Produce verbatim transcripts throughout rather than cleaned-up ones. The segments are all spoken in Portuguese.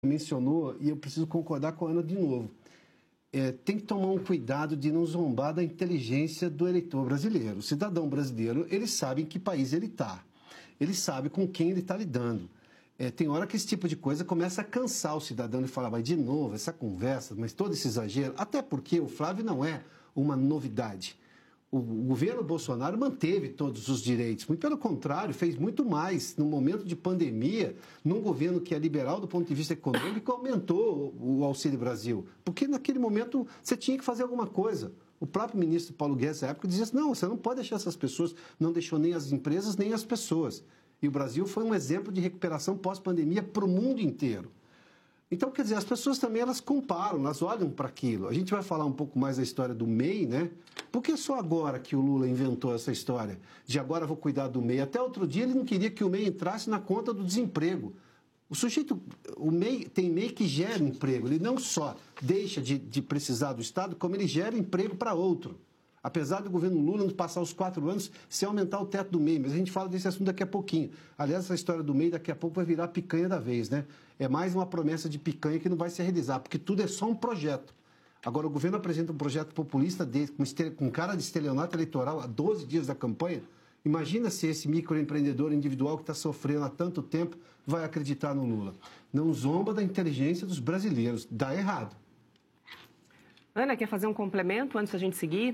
mencionou, e eu preciso concordar com a Ana de novo, é, tem que tomar um cuidado de não zombar da inteligência do eleitor brasileiro. O cidadão brasileiro, ele sabe em que país ele está. Ele sabe com quem ele está lidando. É, tem hora que esse tipo de coisa começa a cansar o cidadão e falar, mas de novo, essa conversa, mas todo esse exagero, até porque o Flávio não é uma novidade. O governo Bolsonaro manteve todos os direitos, muito pelo contrário, fez muito mais. No momento de pandemia, num governo que é liberal do ponto de vista econômico, aumentou o Auxílio Brasil, porque naquele momento você tinha que fazer alguma coisa. O próprio ministro Paulo Guedes, na época, dizia assim, não, você não pode deixar essas pessoas, não deixou nem as empresas, nem as pessoas. E o Brasil foi um exemplo de recuperação pós-pandemia para o mundo inteiro. Então, quer dizer, as pessoas também, elas comparam, elas olham para aquilo. A gente vai falar um pouco mais da história do M E I, né? Por que só agora que o Lula inventou essa história de agora vou cuidar do M E I? Até outro dia ele não queria que o M E I entrasse na conta do desemprego. O sujeito, o M E I, tem M E I que gera emprego. Ele não só deixa de, de precisar do Estado, como ele gera emprego para outro. Apesar do governo Lula não passar os quatro anos sem aumentar o teto do M E I, mas a gente fala desse assunto daqui a pouquinho. Aliás, essa história do M E I daqui a pouco vai virar picanha da vez, né? É mais uma promessa de picanha que não vai se realizar, porque tudo é só um projeto. Agora, o governo apresenta um projeto populista desse, com, estel... com cara de estelionato eleitoral há doze dias da campanha. Imagina se esse microempreendedor individual que está sofrendo há tanto tempo vai acreditar no Lula. Não zomba da inteligência dos brasileiros. Dá errado. Ana, quer fazer um complemento antes da gente seguir?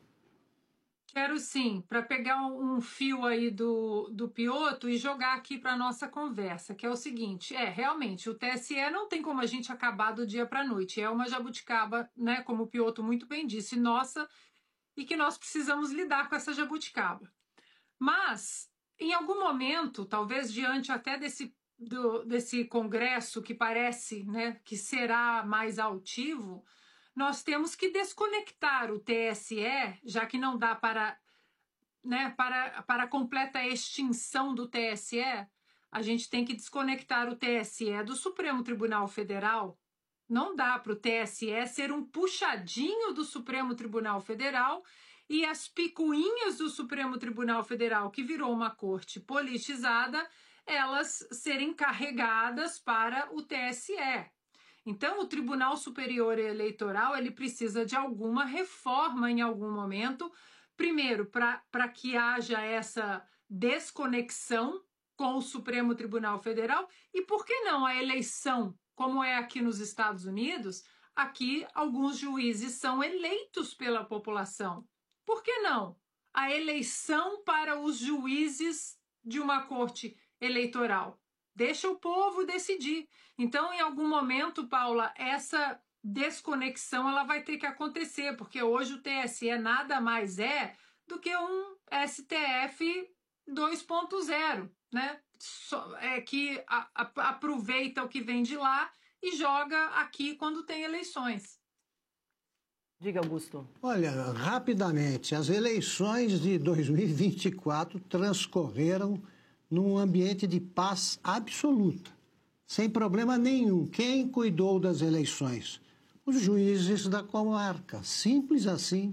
Quero sim, para pegar um fio aí do, do Piotto e jogar aqui para a nossa conversa, que é o seguinte, é, realmente, o T S E não tem como a gente acabar do dia para a noite, é uma jabuticaba, né, como o Piotto muito bem disse, nossa, e que nós precisamos lidar com essa jabuticaba. Mas, em algum momento, talvez diante até desse, do, desse congresso que parece, né, que será mais altivo, nós temos que desconectar o T S E, já que não dá para, né, para, para a completa extinção do T S E, a gente tem que desconectar o T S E do Supremo Tribunal Federal. Não dá para o T S E ser um puxadinho do Supremo Tribunal Federal e as picuinhas do Supremo Tribunal Federal, que virou uma corte politizada, elas serem carregadas para o T S E. Então, o Tribunal Superior Eleitoral ele precisa de alguma reforma em algum momento, primeiro, para que haja essa desconexão com o Supremo Tribunal Federal e, por que não, a eleição, como é aqui nos Estados Unidos, aqui alguns juízes são eleitos pela população. Por que não? A eleição para os juízes de uma corte eleitoral. Deixa o povo decidir. Então, em algum momento, Paula, essa desconexão ela vai ter que acontecer, porque hoje o T S E nada mais é do que um S T F dois ponto zero, né? É que a, a, aproveita o que vem de lá e joga aqui quando tem eleições. Diga, Augusto. Olha, rapidamente, as eleições de dois mil e vinte e quatro transcorreram num ambiente de paz absoluta, sem problema nenhum. Quem cuidou das eleições? Os juízes da comarca, simples assim.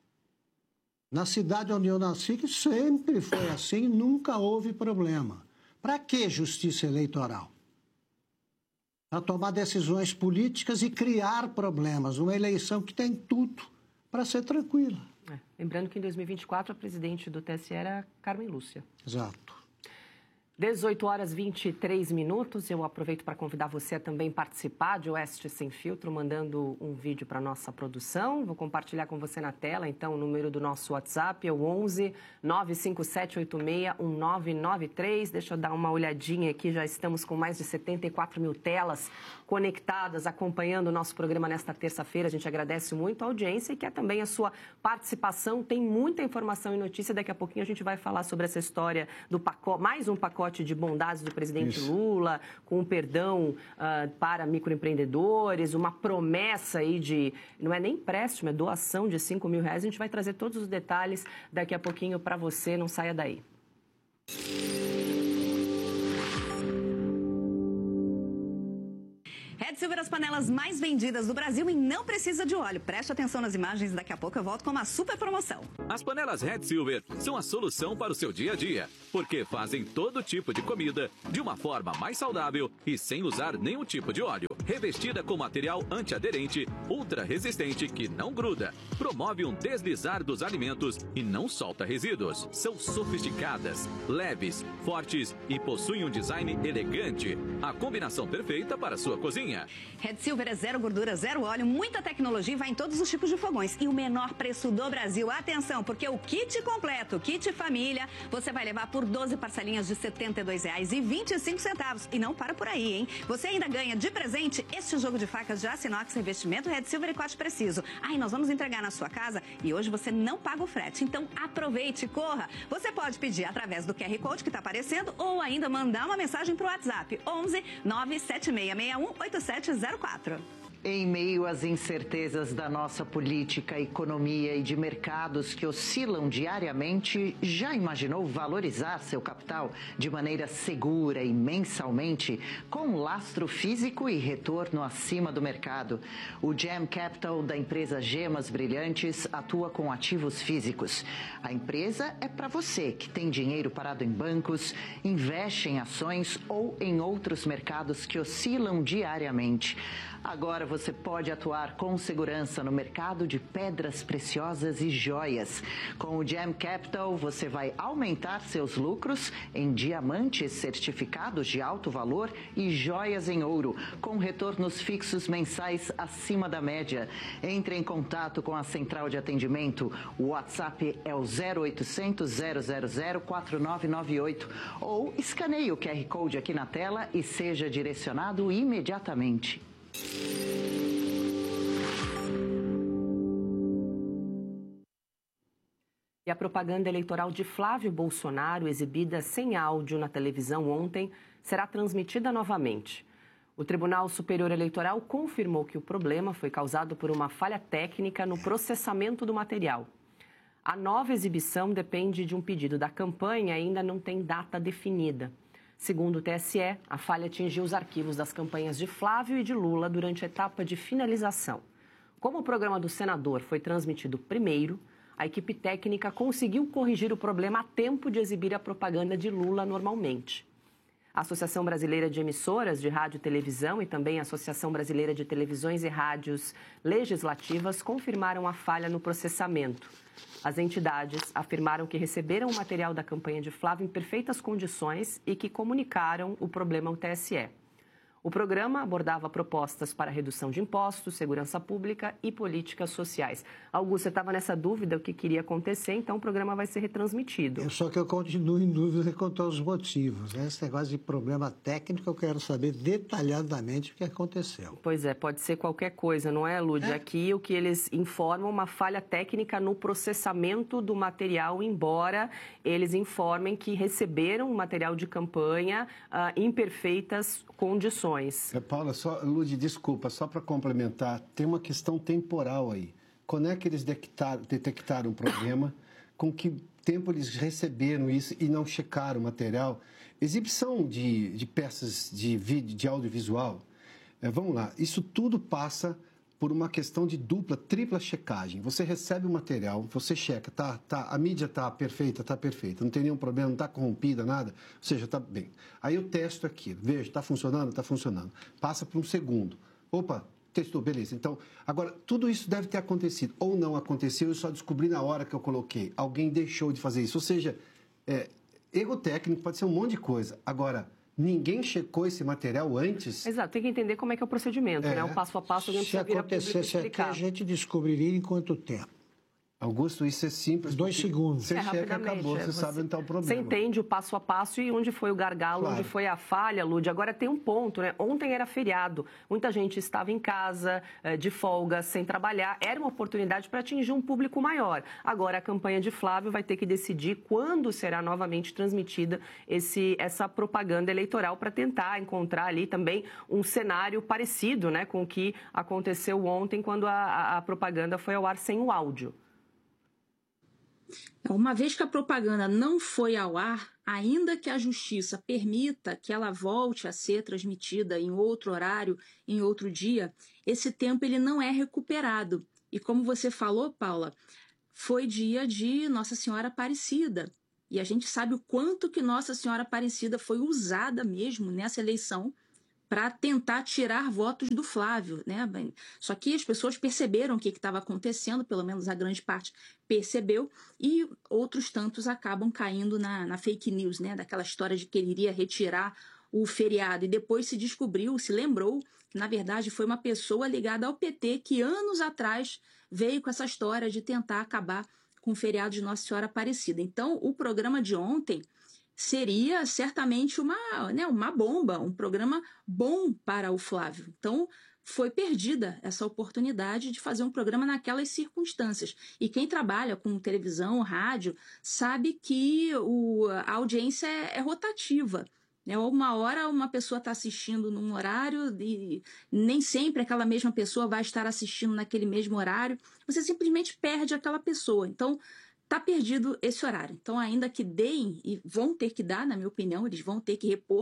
Na cidade onde eu nasci, que sempre foi assim, nunca houve problema. Para que justiça eleitoral? Para tomar decisões políticas e criar problemas. Uma eleição que tem tudo para ser tranquila. É, lembrando que em dois mil e vinte e quatro a presidente do T S E era Carmen Lúcia. Exato. dezoito horas e vinte e três minutos. Eu aproveito para convidar você a também participar de Oeste Sem Filtro, mandando um vídeo para a nossa produção. Vou compartilhar com você na tela, então, o número do nosso WhatsApp é o onze nove cinco sete oito seis um nove nove três. Deixa eu dar uma olhadinha aqui, já estamos com mais de setenta e quatro mil telas conectadas, acompanhando o nosso programa nesta terça-feira. A gente agradece muito a audiência e quer também a sua participação. Tem muita informação e notícia. Daqui a pouquinho a gente vai falar sobre essa história do pacote, mais um pacote de bondades do presidente Isso. Lula, com o perdão uh, para microempreendedores, uma promessa aí de, não é nem empréstimo, é doação de cinco mil reais. A gente vai trazer todos os detalhes daqui a pouquinho para você, não saia daí. Red Silver, as panelas mais vendidas do Brasil e não precisa de óleo. Preste atenção nas imagens, daqui a pouco eu volto com uma super promoção. As panelas Red Silver são a solução para o seu dia a dia, porque fazem todo tipo de comida de uma forma mais saudável e sem usar nenhum tipo de óleo. Revestida com material antiaderente, ultra resistente que não gruda, promove um deslizar dos alimentos e não solta resíduos. São sofisticadas, leves, fortes e possuem um design elegante. A combinação perfeita para a sua cozinha. Red Silver é zero gordura, zero óleo, muita tecnologia e vai em todos os tipos de fogões. E o menor preço do Brasil. Atenção, porque o kit completo, o kit família, você vai levar por doze parcelinhas de setenta e dois reais e vinte e cinco centavos. E não para por aí, hein? Você ainda ganha de presente este jogo de facas de aço inox, revestimento Red Silver e corte preciso. Aí nós vamos entregar na sua casa e hoje você não paga o frete. Então aproveite, corra. Você pode pedir através do Q R Code que está aparecendo ou ainda mandar uma mensagem para o WhatsApp onze nove sete seis seis um oito sete zero quatro. Em meio às incertezas da nossa política, economia e de mercados que oscilam diariamente, já imaginou valorizar seu capital de maneira segura e mensalmente, com lastro físico e retorno acima do mercado? O Gem Capital da empresa Gemas Brilhantes atua com ativos físicos. A empresa é para você que tem dinheiro parado em bancos, investe em ações ou em outros mercados que oscilam diariamente. Agora você pode atuar com segurança no mercado de pedras preciosas e joias. Com o Gem Capital, você vai aumentar seus lucros em diamantes certificados de alto valor e joias em ouro, com retornos fixos mensais acima da média. Entre em contato com a central de atendimento. O WhatsApp é o zero oitocentos, zero zero zero, quatro nove nove oito ou escaneie o Q R Code aqui na tela e seja direcionado imediatamente. E a propaganda eleitoral de Flávio Bolsonaro, exibida sem áudio na televisão ontem, será transmitida novamente. O Tribunal Superior Eleitoral confirmou que o problema foi causado por uma falha técnica no processamento do material. A nova exibição depende de um pedido da campanha e ainda não tem data definida. Segundo o T S E, a falha atingiu os arquivos das campanhas de Flávio e de Lula durante a etapa de finalização. Como o programa do senador foi transmitido primeiro, a equipe técnica conseguiu corrigir o problema a tempo de exibir a propaganda de Lula normalmente. A Associação Brasileira de Emissoras de Rádio e Televisão e também a Associação Brasileira de Televisões e Rádios Legislativas confirmaram a falha no processamento. As entidades afirmaram que receberam o material da campanha de Flávio em perfeitas condições e que comunicaram o problema ao T S E. O programa abordava propostas para redução de impostos, segurança pública e políticas sociais. Augusto, você estava nessa dúvida o que queria acontecer, então o programa vai ser retransmitido. É só que eu continuo em dúvida quanto aos motivos. Né? Esse negócio de problema técnico, eu quero saber detalhadamente o que aconteceu. Pois é, pode ser qualquer coisa, não é, Lud? É. Aqui o que eles informam, uma falha técnica no processamento do material, embora eles informem que receberam o material de campanha uh, em perfeitas condições. É, Paula, só, Lud, desculpa, só para complementar, tem uma questão temporal aí. Quando é que eles detectaram, detectaram o problema? Com que tempo eles receberam isso e não checaram o material? Exibição de, de peças de vídeo, de audiovisual, é, vamos lá, isso tudo passa por uma questão de dupla, tripla checagem. Você recebe o material, você checa, tá, tá, a mídia está perfeita, está perfeita, não tem nenhum problema, não está corrompida, nada, ou seja, está bem. Aí eu testo aquilo, vejo, está funcionando, está funcionando. Passa por um segundo. Opa, testou, beleza. Então, agora, tudo isso deve ter acontecido. Ou não aconteceu, eu só descobri na hora que eu coloquei. Alguém deixou de fazer isso. Ou seja, é, erro técnico pode ser um monte de coisa. Agora, ninguém checou esse material antes? Exato, tem que entender como é que é o procedimento, é. né? O passo a passo, alguém precisa vir a público explicar. Se acontecesse aqui, a gente descobriria em quanto tempo? Augusto, isso é simples. Dois segundos. Você é, checa, acabou, é, você, você sabe onde está o problema. Você entende o passo a passo e onde foi o gargalo, claro. Onde foi a falha, Lud. Agora tem um ponto, né? Ontem era feriado, muita gente estava em casa, de folga, sem trabalhar. Era uma oportunidade para atingir um público maior. Agora a campanha de Flávio vai ter que decidir quando será novamente transmitida esse, essa propaganda eleitoral para tentar encontrar ali também um cenário parecido, né, com o que aconteceu ontem quando a, a, a propaganda foi ao ar sem o áudio. Uma vez que a propaganda não foi ao ar, ainda que a justiça permita que ela volte a ser transmitida em outro horário, em outro dia, esse tempo ele não é recuperado. E como você falou, Paula, foi dia de Nossa Senhora Aparecida. E a gente sabe o quanto que Nossa Senhora Aparecida foi usada mesmo nessa eleição para tentar tirar votos do Flávio, né? Só que as pessoas perceberam o que estava acontecendo, pelo menos a grande parte percebeu, e outros tantos acabam caindo na, na fake news, né? Daquela história de que ele iria retirar o feriado, e depois se descobriu, se lembrou, que na verdade foi uma pessoa ligada ao P T que anos atrás veio com essa história de tentar acabar com o feriado de Nossa Senhora Aparecida. Então, o programa de ontem seria certamente uma, né, uma bomba, um programa bom para o Flávio. Então, foi perdida essa oportunidade de fazer um programa naquelas circunstâncias. E quem trabalha com televisão, rádio, sabe que o, a audiência é, é rotativa. Né? Uma hora uma pessoa está assistindo num horário e nem sempre aquela mesma pessoa vai estar assistindo naquele mesmo horário. Você simplesmente perde aquela pessoa. Então, está perdido esse horário. Então, ainda que deem, e vão ter que dar, na minha opinião, eles vão ter que repor,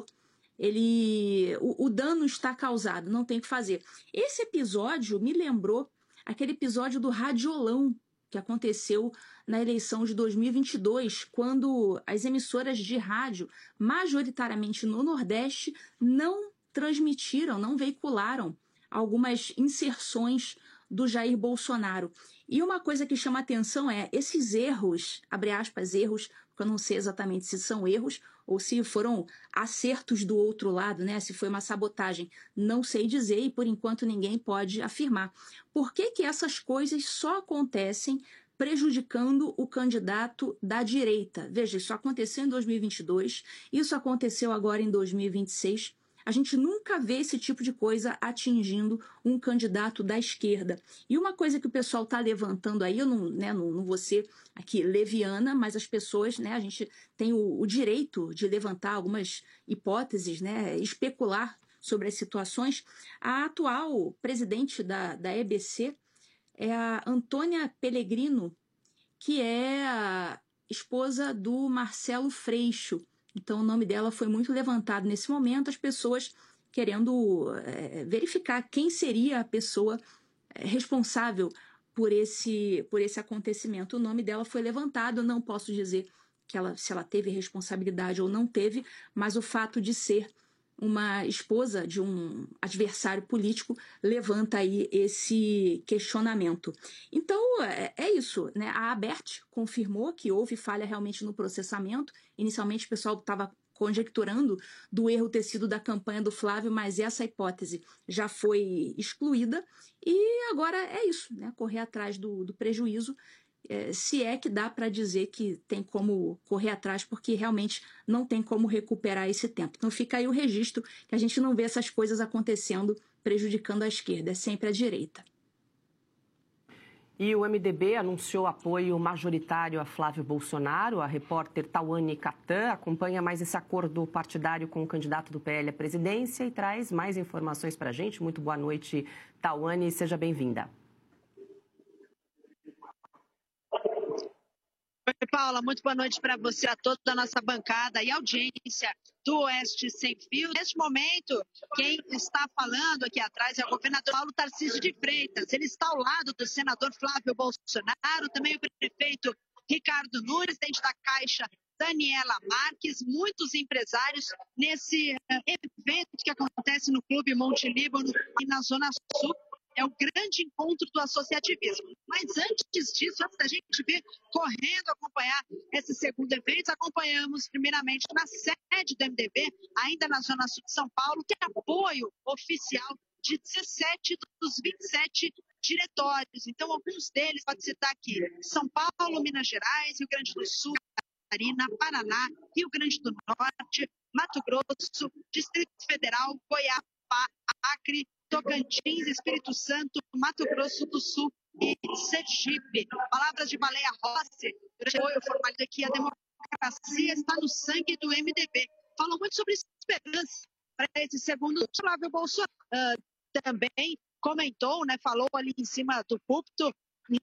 ele, o, o dano está causado, não tem o que fazer. Esse episódio me lembrou aquele episódio do Radiolão, que aconteceu na eleição de dois mil e vinte e dois, quando as emissoras de rádio, majoritariamente no Nordeste, não transmitiram, não veicularam algumas inserções do Jair Bolsonaro. E uma coisa que chama atenção é esses erros, abre aspas, erros, porque eu não sei exatamente se são erros ou se foram acertos do outro lado, né? Se foi uma sabotagem, não sei dizer e por enquanto ninguém pode afirmar. Por que que essas coisas só acontecem prejudicando o candidato da direita? Veja, isso aconteceu em dois mil e vinte e dois, isso aconteceu agora em dois mil e vinte e seis. A gente nunca vê esse tipo de coisa atingindo um candidato da esquerda. E uma coisa que o pessoal está levantando aí, eu não, né, não, não vou ser aqui leviana, mas as pessoas, né, a gente tem o, o direito de levantar algumas hipóteses, né, especular sobre as situações. A atual presidente da, da E B C é a Antônia Pellegrino, que é a esposa do Marcelo Freixo. Então, o nome dela foi muito levantado nesse momento, as pessoas querendo é, verificar quem seria a pessoa responsável por esse, por esse acontecimento. O nome dela foi levantado, eu não posso dizer que ela, se ela teve responsabilidade ou não teve, mas o fato de ser uma esposa de um adversário político levanta aí esse questionamento. Então, é, é isso, né? A ABERT confirmou que houve falha realmente no processamento. Inicialmente, o pessoal estava conjecturando do erro ter sido da campanha do Flávio, mas essa hipótese já foi excluída. E agora é isso, né? Correr atrás do, do prejuízo. É, se é que dá para dizer que tem como correr atrás, porque realmente não tem como recuperar esse tempo. Então fica aí o registro que a gente não vê essas coisas acontecendo prejudicando a esquerda, é sempre a direita. E o M D B anunciou apoio majoritário a Flávio Bolsonaro. A repórter Tawane Catan acompanha mais esse acordo partidário com o candidato do P L à presidência e traz mais informações para a gente. Muito boa noite, Tawane, seja bem-vinda. Oi, Paula, muito boa noite para você, a toda a nossa bancada e audiência do Oeste Sem Fio. Neste momento, quem está falando aqui atrás é o governador Paulo Tarcísio de Freitas. Ele está ao lado do senador Flávio Bolsonaro, também o prefeito Ricardo Nunes, presidente da Caixa Daniela Marques, muitos empresários nesse evento que acontece no Clube Monte Líbano e na Zona Sul. É o grande encontro do associativismo. Mas antes disso, antes da gente vir correndo acompanhar esse segundo evento, acompanhamos primeiramente na sede do M D B, ainda na Zona Sul de São Paulo, que é apoio oficial de dezessete dos vinte e sete diretórios. Então, alguns deles, pode citar aqui, São Paulo, Minas Gerais, Rio Grande do Sul, Catarina, Paraná, Rio Grande do Norte, Mato Grosso, Distrito Federal, Goiás, Acre, Tocantins, Espírito Santo, Mato Grosso do Sul e Sergipe. Palavras de Baleia Rossi, eu formalizo aqui, a democracia está no sangue do M D B. Falam muito sobre esperança para esse segundo. Flávio Bolsonaro uh, também comentou, né, falou ali em cima do púlpito em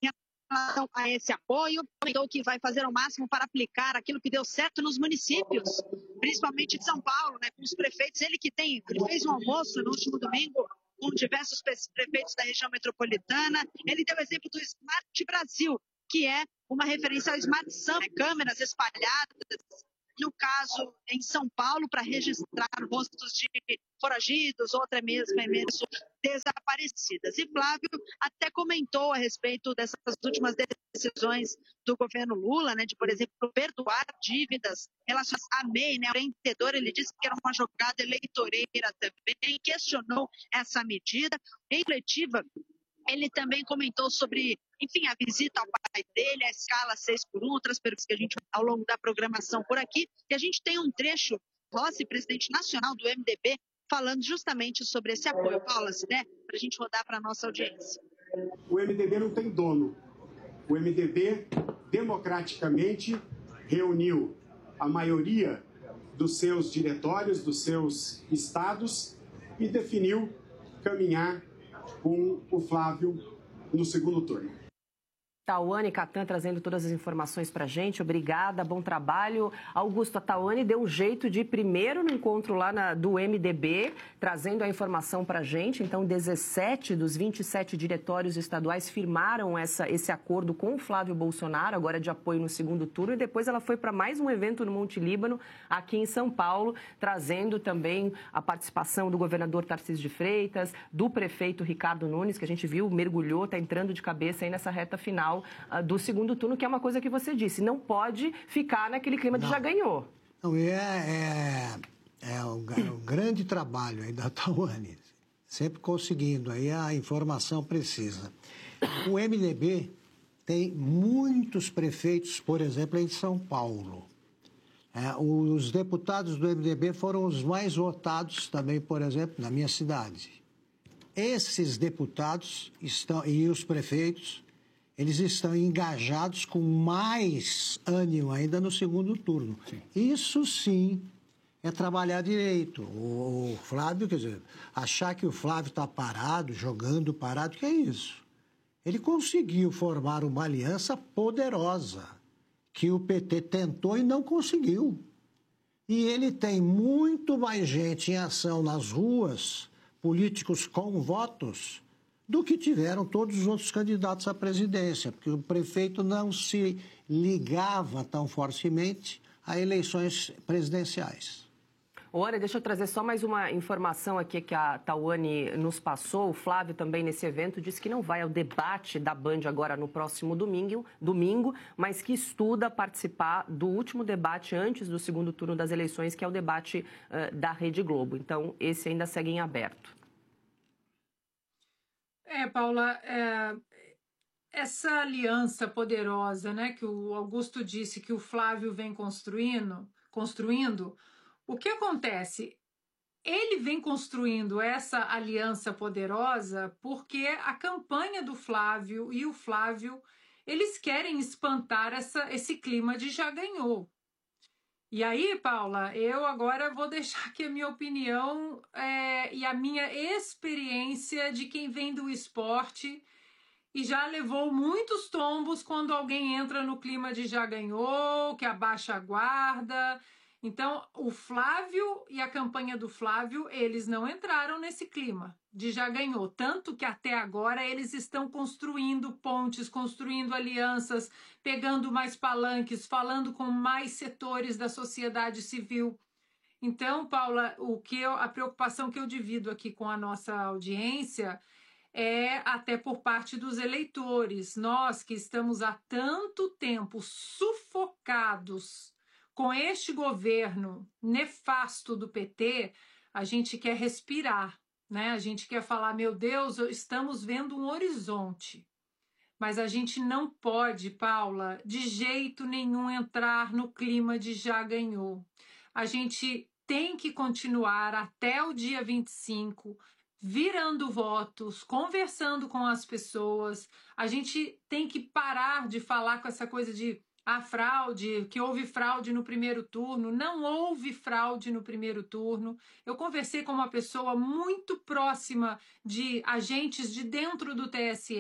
relação a esse apoio, comentou que vai fazer o máximo para aplicar aquilo que deu certo nos municípios, principalmente de São Paulo, né, com os prefeitos. Ele que tem, ele fez um almoço no último domingo com diversos prefeitos da região metropolitana. Ele deu o exemplo do Smart Brasil, que é uma referência ao Smart São, né, câmeras espalhadas, no caso em São Paulo, para registrar rostos de foragidos ou até mesmo, é mesmo desaparecidas. E Flávio até comentou a respeito dessas últimas decisões do governo Lula, né, de, por exemplo, perdoar dívidas relacionadas à M E I, né, o empreendedor. Ele disse que era uma jogada eleitoreira também, questionou essa medida. Em coletiva, ele também comentou sobre, enfim, a visita ao pai dele, a escala seis por um, outras perguntas que a gente, ao longo da programação por aqui, e a gente tem um trecho, Rossi, presidente nacional do M D B, falando justamente sobre esse apoio. Paula, se der, para a gente rodar para a nossa audiência. O M D B não tem dono. O M D B, democraticamente, reuniu a maioria dos seus diretórios, dos seus estados, e definiu caminhar com o Flávio no segundo turno. Tawane Catan trazendo todas as informações para a gente. Obrigada, bom trabalho. Augusto, a Tawane deu um jeito de ir primeiro no encontro lá na, do M D B, trazendo a informação para a gente. Então, dezessete dos vinte e sete diretórios estaduais firmaram essa, esse acordo com o Flávio Bolsonaro, agora de apoio no segundo turno. E depois ela foi para mais um evento no Monte Líbano, aqui em São Paulo, trazendo também a participação do governador Tarcísio de Freitas, do prefeito Ricardo Nunes, que a gente viu, mergulhou, está entrando de cabeça aí nessa reta final do segundo turno, que é uma coisa que você disse, não pode ficar naquele clima de não. já ganhou. Não, é, é, é um, um grande trabalho aí da Tawane, sempre conseguindo aí a informação precisa. O M D B tem muitos prefeitos, por exemplo, em São Paulo. É, os deputados do M D B foram os mais votados também, por exemplo, na minha cidade. Esses deputados estão, e os prefeitos, eles estão engajados com mais ânimo ainda no segundo turno. Sim. Isso sim é trabalhar direito. O Flávio, quer dizer, achar que o Flávio está parado, jogando parado, que é isso? Ele conseguiu formar uma aliança poderosa, que o P T tentou e não conseguiu. E ele tem muito mais gente em ação nas ruas, políticos com votos, do que tiveram todos os outros candidatos à presidência, porque o prefeito não se ligava tão fortemente a eleições presidenciais. Ora, deixa eu trazer só mais uma informação aqui que a Tawane nos passou. O Flávio também nesse evento disse que não vai ao debate da Band agora no próximo domingo, domingo, mas que estuda participar do último debate antes do segundo turno das eleições, que é o debate uh, da Rede Globo. Então, esse ainda segue em aberto. É, Paula, é, essa aliança poderosa, né, que o Augusto disse que o Flávio vem construindo, construindo, o que acontece? Ele vem construindo essa aliança poderosa porque a campanha do Flávio e o Flávio, eles querem espantar essa, esse clima de já ganhou. E aí, Paula, eu agora vou deixar aqui a minha opinião é, e a minha experiência de quem vem do esporte e já levou muitos tombos quando alguém entra no clima de já ganhou, que abaixa a guarda. Então, o Flávio e a campanha do Flávio, eles não entraram nesse clima de já ganhou. Tanto que até agora eles estão construindo pontes, construindo alianças, pegando mais palanques, falando com mais setores da sociedade civil. Então, Paula, o que eu, a preocupação que eu divido aqui com a nossa audiência é até por parte dos eleitores. Nós que estamos há tanto tempo sufocados com este governo nefasto do P T, a gente quer respirar, né? A gente quer falar, meu Deus, estamos vendo um horizonte. Mas a gente não pode, Paula, de jeito nenhum entrar no clima de já ganhou. A gente tem que continuar até o dia vinte e cinco, virando votos, conversando com as pessoas. A gente tem que parar de falar com essa coisa de a fraude, que houve fraude no primeiro turno. Não houve fraude no primeiro turno. Eu conversei com uma pessoa muito próxima de agentes de dentro do T S E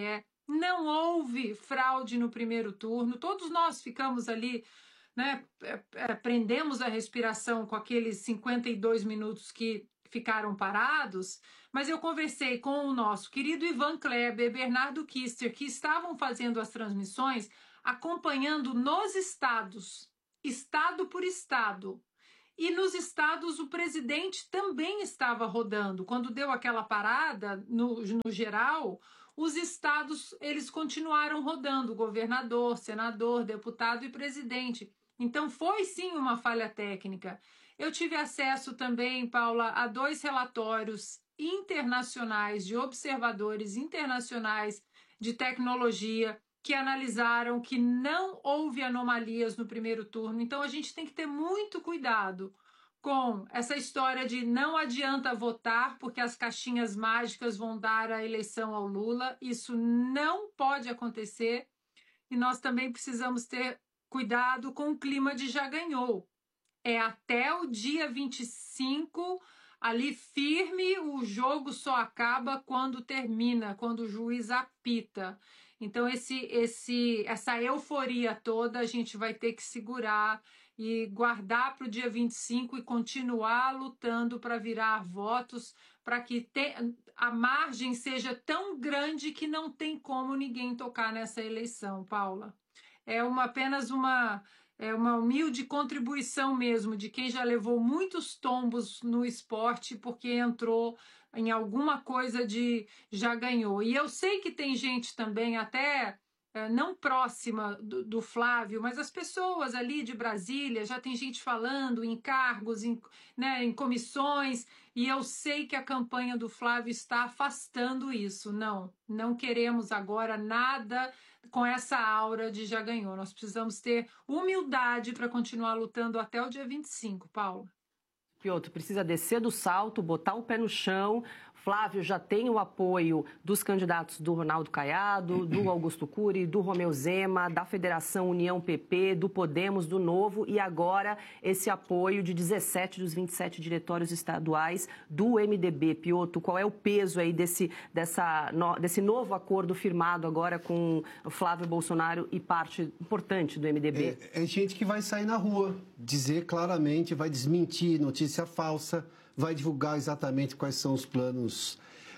Não houve fraude no primeiro turno. Todos nós ficamos ali, né, prendemos a respiração com aqueles cinquenta e dois minutos que ficaram parados, mas eu conversei com o nosso querido Ivan Kleber, Bernardo Kister, que estavam fazendo as transmissões, acompanhando nos estados, estado por estado. E nos estados o presidente também estava rodando. Quando deu aquela parada, no, no geral, os estados eles continuaram rodando, governador, senador, deputado e presidente. Então foi sim uma falha técnica. Eu tive acesso também, Paula, a dois relatórios internacionais de observadores internacionais de tecnologia que analisaram que não houve anomalias no primeiro turno. Então, a gente tem que ter muito cuidado com essa história de não adianta votar porque as caixinhas mágicas vão dar a eleição ao Lula. Isso não pode acontecer. E nós também precisamos ter cuidado com o clima de já ganhou. É até o dia vinte e cinco, ali firme, o jogo só acaba quando termina, quando o juiz apita. Então, esse, esse, essa euforia toda a gente vai ter que segurar e guardar para o dia vinte e cinco e continuar lutando para virar votos, para que te, a margem seja tão grande que não tem como ninguém tocar nessa eleição, Paula. É uma, apenas uma... É uma humilde contribuição mesmo de quem já levou muitos tombos no esporte porque entrou em alguma coisa de já ganhou. E eu sei que tem gente também até é, não próxima do, do Flávio, mas as pessoas ali de Brasília, já tem gente falando em cargos, em, né, em comissões, e eu sei que a campanha do Flávio está afastando isso. Não, não queremos agora nada com essa aura de já ganhou. Nós precisamos ter humildade para continuar lutando até o dia vinte e cinco, Paula. Piotr, precisa descer do salto, botar o pé no chão. Flávio já tem o apoio dos candidatos do Ronaldo Caiado, do Augusto Cury, do Romeu Zema, da Federação União P P, do Podemos, do Novo e agora esse apoio de dezessete dos vinte e sete diretórios estaduais do M D B. Piotr, qual é o peso aí desse, dessa, no, desse novo acordo firmado agora com o Flávio Bolsonaro e parte importante do M D B? É, é gente que vai sair na rua, dizer claramente, vai desmentir notícia falsa, vai divulgar exatamente quais são os planos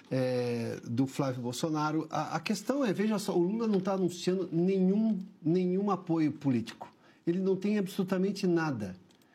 é, do Flávio Bolsonaro. A, a questão é, veja só, o Lula não está anunciando nenhum, nenhum apoio político. Ele não tem absolutamente nada.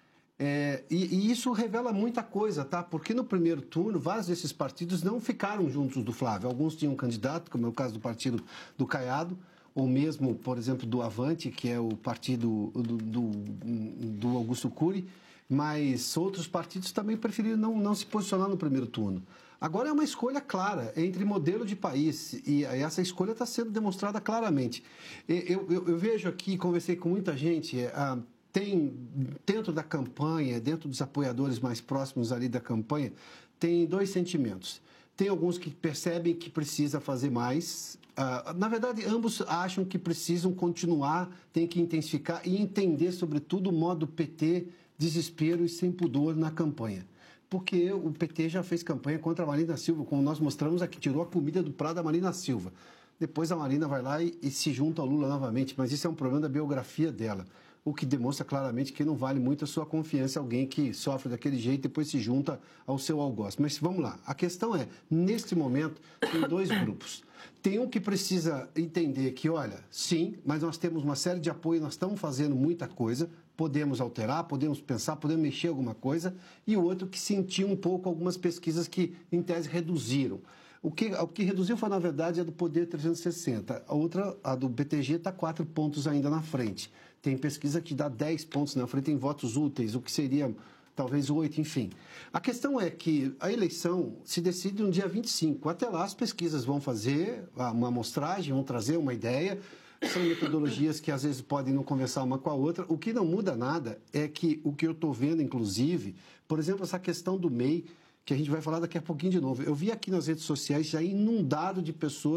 É, e, e isso revela muita coisa, tá? Porque no primeiro turno, vários desses partidos não ficaram juntos do Flávio. Alguns tinham um candidato, como é o caso do partido do Caiado, ou mesmo, por exemplo, do Avante, que é o partido do, do, do Augusto Cury, mas outros partidos também preferiram não, não se posicionar no primeiro turno. Agora é uma escolha clara entre modelo de país e essa escolha está sendo demonstrada claramente. Eu, eu, eu vejo aqui, conversei com muita gente, ah, tem dentro da campanha, dentro dos apoiadores mais próximos ali da campanha, tem dois sentimentos. Tem alguns que percebem que precisa fazer mais. Uh, na verdade, ambos acham que precisam continuar, tem que intensificar e entender, sobretudo, o modo P T, desespero e sem pudor na campanha. Porque o P T já fez campanha contra a Marina Silva, como nós mostramos aqui, tirou a comida do prato da Marina Silva. Depois a Marina vai lá e, e se junta ao Lula novamente, mas isso é um problema da biografia dela, o que demonstra claramente que não vale muito a sua confiança alguém que sofre daquele jeito e depois se junta ao seu algoz. Mas vamos lá, a questão é, neste momento, tem dois grupos. Tem um que precisa entender que, olha, sim, mas nós temos uma série de apoio, nós estamos fazendo muita coisa, podemos alterar, podemos pensar, podemos mexer alguma coisa, e o outro que sentiu um pouco algumas pesquisas que, em tese, reduziram. O que, o que reduziu foi, na verdade, a do Poder trezentos e sessenta. A outra, a do B T G, está quatro pontos ainda na frente. Tem pesquisa que dá dez pontos na frente em votos úteis, o que seria talvez oito, enfim. A questão é que a eleição se decide no dia vinte e cinco. Até lá, as pesquisas vão fazer uma amostragem, vão trazer uma ideia. São metodologias que, às vezes, podem não conversar uma com a outra. O que não muda nada é que o que eu estou vendo, inclusive, por exemplo, essa questão do M E I, que a gente vai falar daqui a pouquinho de novo. Eu vi aqui nas redes sociais já inundado de pessoas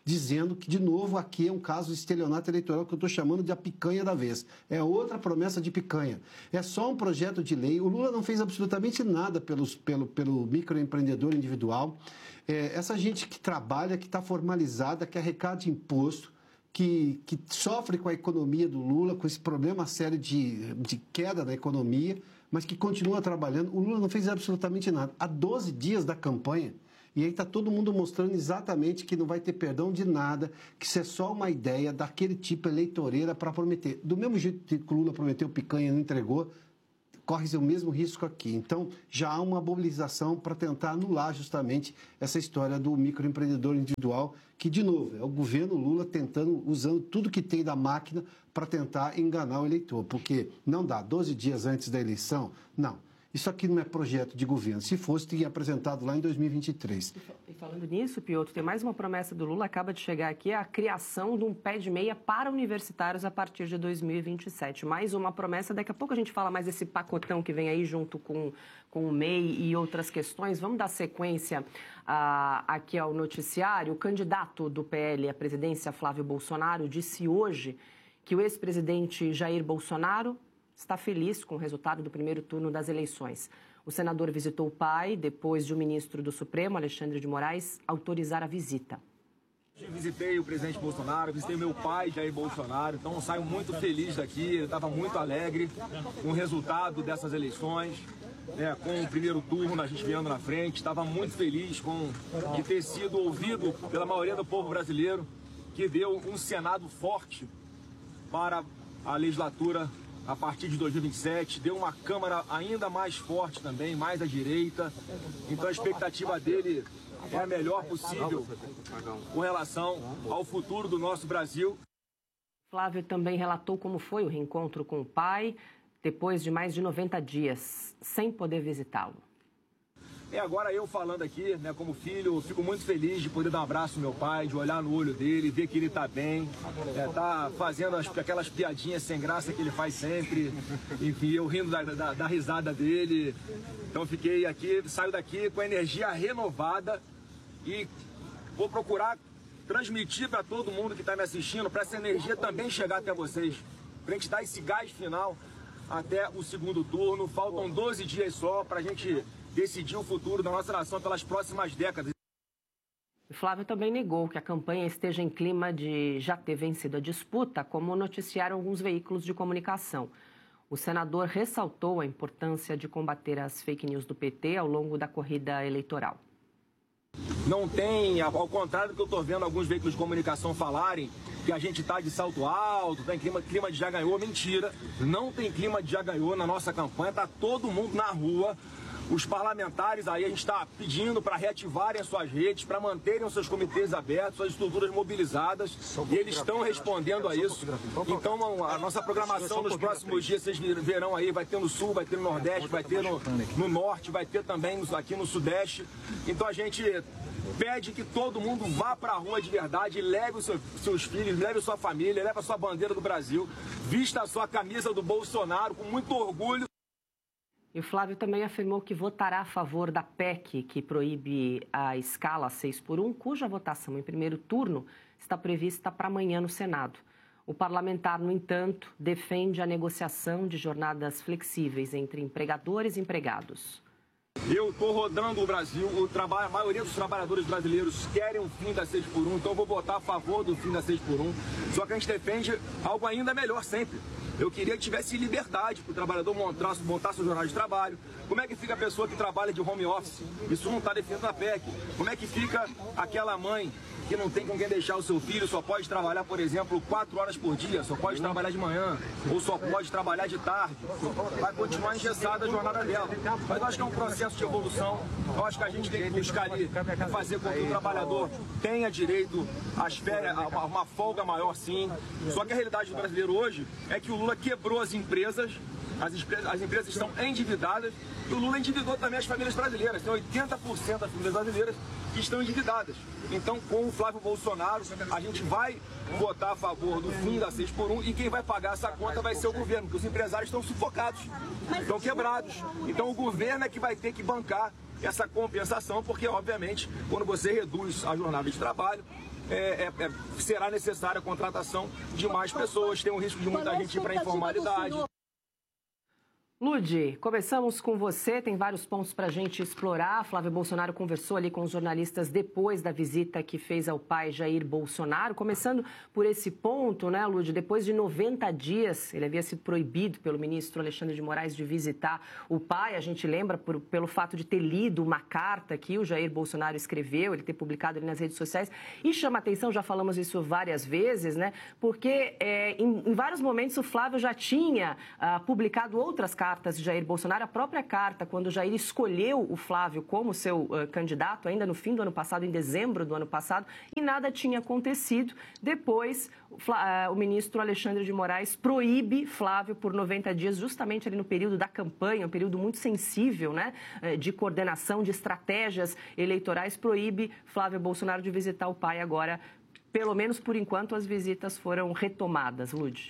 dizendo que, de novo, aqui é um caso de estelionato eleitoral que eu estou chamando de a picanha da vez. É outra promessa de picanha. É só um projeto de lei. O Lula não fez absolutamente nada pelos, pelo, pelo microempreendedor individual. É, essa gente que trabalha, que está formalizada, que arrecada imposto, que, que sofre com a economia do Lula, com esse problema sério de, de queda da economia, mas que continua trabalhando. O Lula não fez absolutamente nada. Há doze dias da campanha, e aí está todo mundo mostrando exatamente que não vai ter perdão de nada, que isso é só uma ideia daquele tipo eleitoreira para prometer. Do mesmo jeito que o Lula prometeu picanha e não entregou, corre-se o mesmo risco aqui. Então, já há uma mobilização para tentar anular justamente essa história do microempreendedor individual, que, de novo, é o governo Lula tentando, usando tudo que tem da máquina para tentar enganar o eleitor. Porque não dá, doze dias antes da eleição, não. Isso aqui não é projeto de governo. Se fosse, teria apresentado lá em dois mil e vinte e três. E falando nisso, Piotr, tem mais uma promessa do Lula, acaba de chegar aqui, a criação de um pé de meia para universitários a partir de dois mil e vinte e sete. Mais uma promessa, daqui a pouco a gente fala mais desse pacotão que vem aí junto com, com o M E I e outras questões. Vamos dar sequência uh, aqui ao noticiário. O candidato do P L à presidência, Flávio Bolsonaro, disse hoje que o ex-presidente Jair Bolsonaro está feliz com o resultado do primeiro turno das eleições. O senador visitou o pai depois de o ministro do Supremo, Alexandre de Moraes, autorizar a visita. Eu visitei o presidente Bolsonaro, visitei meu pai, Jair Bolsonaro, então eu saio muito feliz daqui, ele estava muito alegre com o resultado dessas eleições, né, com o primeiro turno, a gente vendo na frente, estava muito feliz com de ter sido ouvido pela maioria do povo brasileiro, que deu um Senado forte para a legislatura a partir de dois mil e vinte e sete, deu uma Câmara ainda mais forte também, mais à direita. Então a expectativa dele é a melhor possível com relação ao futuro do nosso Brasil. Flávio também relatou como foi o reencontro com o pai, depois de mais de noventa dias, sem poder visitá-lo. É, agora eu falando aqui, né, como filho, fico muito feliz de poder dar um abraço no meu pai, de olhar no olho dele, ver que ele tá bem, é, tá fazendo as, aquelas piadinhas sem graça que ele faz sempre, enfim, eu rindo da, da, da risada dele. Então fiquei aqui, saio daqui com a energia renovada e vou procurar transmitir para todo mundo que está me assistindo, para essa energia também chegar até vocês, para a gente dar esse gás final até o segundo turno. Faltam doze dias só para a gente decidir o futuro da nossa nação pelas próximas décadas. Flávio também negou que a campanha esteja em clima de já ter vencido a disputa, como noticiaram alguns veículos de comunicação. O senador ressaltou a importância de combater as fake news do P T ao longo da corrida eleitoral. Não tem, ao contrário do que eu estou vendo alguns veículos de comunicação falarem, que a gente está de salto alto, tem clima, clima de já ganhou, mentira. Não tem clima de já ganhou na nossa campanha, está todo mundo na rua. Os parlamentares aí, a gente está pedindo para reativarem as suas redes, para manterem os seus comitês abertos, suas estruturas mobilizadas, e eles estão respondendo a isso. Então, a nossa programação nos próximos dias, vocês verão aí, vai ter no Sul, vai ter no Nordeste, vai ter no, no Norte, vai ter também aqui no Sudeste. Então, a gente pede que todo mundo vá para a rua de verdade, leve os seus, seus filhos, leve a sua família, leve a sua bandeira do Brasil, vista a sua camisa do Bolsonaro com muito orgulho. E o Flávio também afirmou que votará a favor da P E C, que proíbe a escala seis por um, cuja votação em primeiro turno está prevista para amanhã no Senado. O parlamentar, no entanto, defende a negociação de jornadas flexíveis entre empregadores e empregados. Eu estou rodando o Brasil, o trabalho, a maioria dos trabalhadores brasileiros querem o fim da seis por um, então eu vou votar a favor do fim da seis por um. Só que a gente defende algo ainda melhor sempre. Eu queria que tivesse liberdade para o trabalhador montar, montar seu jornal de trabalho. Como é que fica a pessoa que trabalha de home office? Isso não está definido na P E C. Como é que fica aquela mãe que não tem com quem deixar o seu filho, só pode trabalhar, por exemplo, quatro horas por dia, só pode trabalhar de manhã, ou só pode trabalhar de tarde, vai continuar engessada a jornada dela. Mas eu acho que é um processo de evolução, eu acho que a gente tem que buscar ali, fazer com que o trabalhador tenha direito às férias, a uma, uma folga maior sim. Só que a realidade do brasileiro hoje é que o Lula quebrou as empresas, as, as empresas estão endividadas, e o Lula endividou também as famílias brasileiras, tem oitenta por cento das famílias brasileiras que estão endividadas. Então, com o Flávio Bolsonaro, a gente vai votar a favor do fim da seis por um e quem vai pagar essa conta vai ser o governo, porque os empresários estão sufocados, estão quebrados. Então, o governo é que vai ter que bancar essa compensação, porque, obviamente, quando você reduz a jornada de trabalho, é, é, será necessária a contratação de mais pessoas, tem um risco de muita gente ir para a informalidade. Ludi, começamos com você, tem vários pontos para a gente explorar. Flávio Bolsonaro conversou ali com os jornalistas depois da visita que fez ao pai Jair Bolsonaro. Começando por esse ponto, né, Ludi? Depois de noventa dias, ele havia sido proibido pelo ministro Alexandre de Moraes de visitar o pai. A gente lembra por, pelo fato de ter lido uma carta que o Jair Bolsonaro escreveu, ele ter publicado ali nas redes sociais. E chama atenção, já falamos isso várias vezes, né? Porque é, em, em vários momentos o Flávio já tinha ah, publicado outras cartas cartas de Jair Bolsonaro, a própria carta, quando Jair escolheu o Flávio como seu uh, candidato, ainda no fim do ano passado, em dezembro do ano passado, e nada tinha acontecido. Depois, o, uh, o ministro Alexandre de Moraes proíbe Flávio por noventa dias, justamente ali no período da campanha, um período muito sensível, né, de coordenação, de estratégias eleitorais, proíbe Flávio Bolsonaro de visitar o pai agora. Pelo menos por enquanto, as visitas foram retomadas. Lud.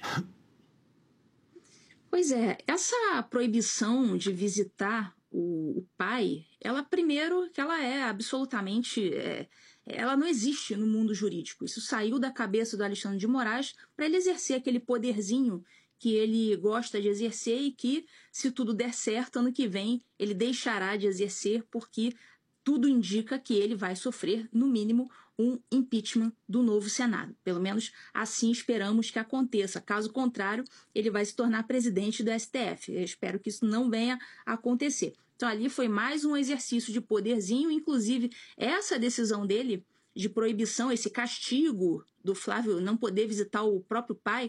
Pois é, essa proibição de visitar o, o pai, ela primeiro que ela é absolutamente, é, ela não existe no mundo jurídico. Isso saiu da cabeça do Alexandre de Moraes para ele exercer aquele poderzinho que ele gosta de exercer e que, se tudo der certo, ano que vem ele deixará de exercer, porque tudo indica que ele vai sofrer, no mínimo, um impeachment do novo Senado. Pelo menos assim esperamos que aconteça. Caso contrário, ele vai se tornar presidente do S T F. Eu espero que isso não venha a acontecer. Então, ali foi mais um exercício de poderzinho. Inclusive, essa decisão dele de proibição, esse castigo do Flávio não poder visitar o próprio pai,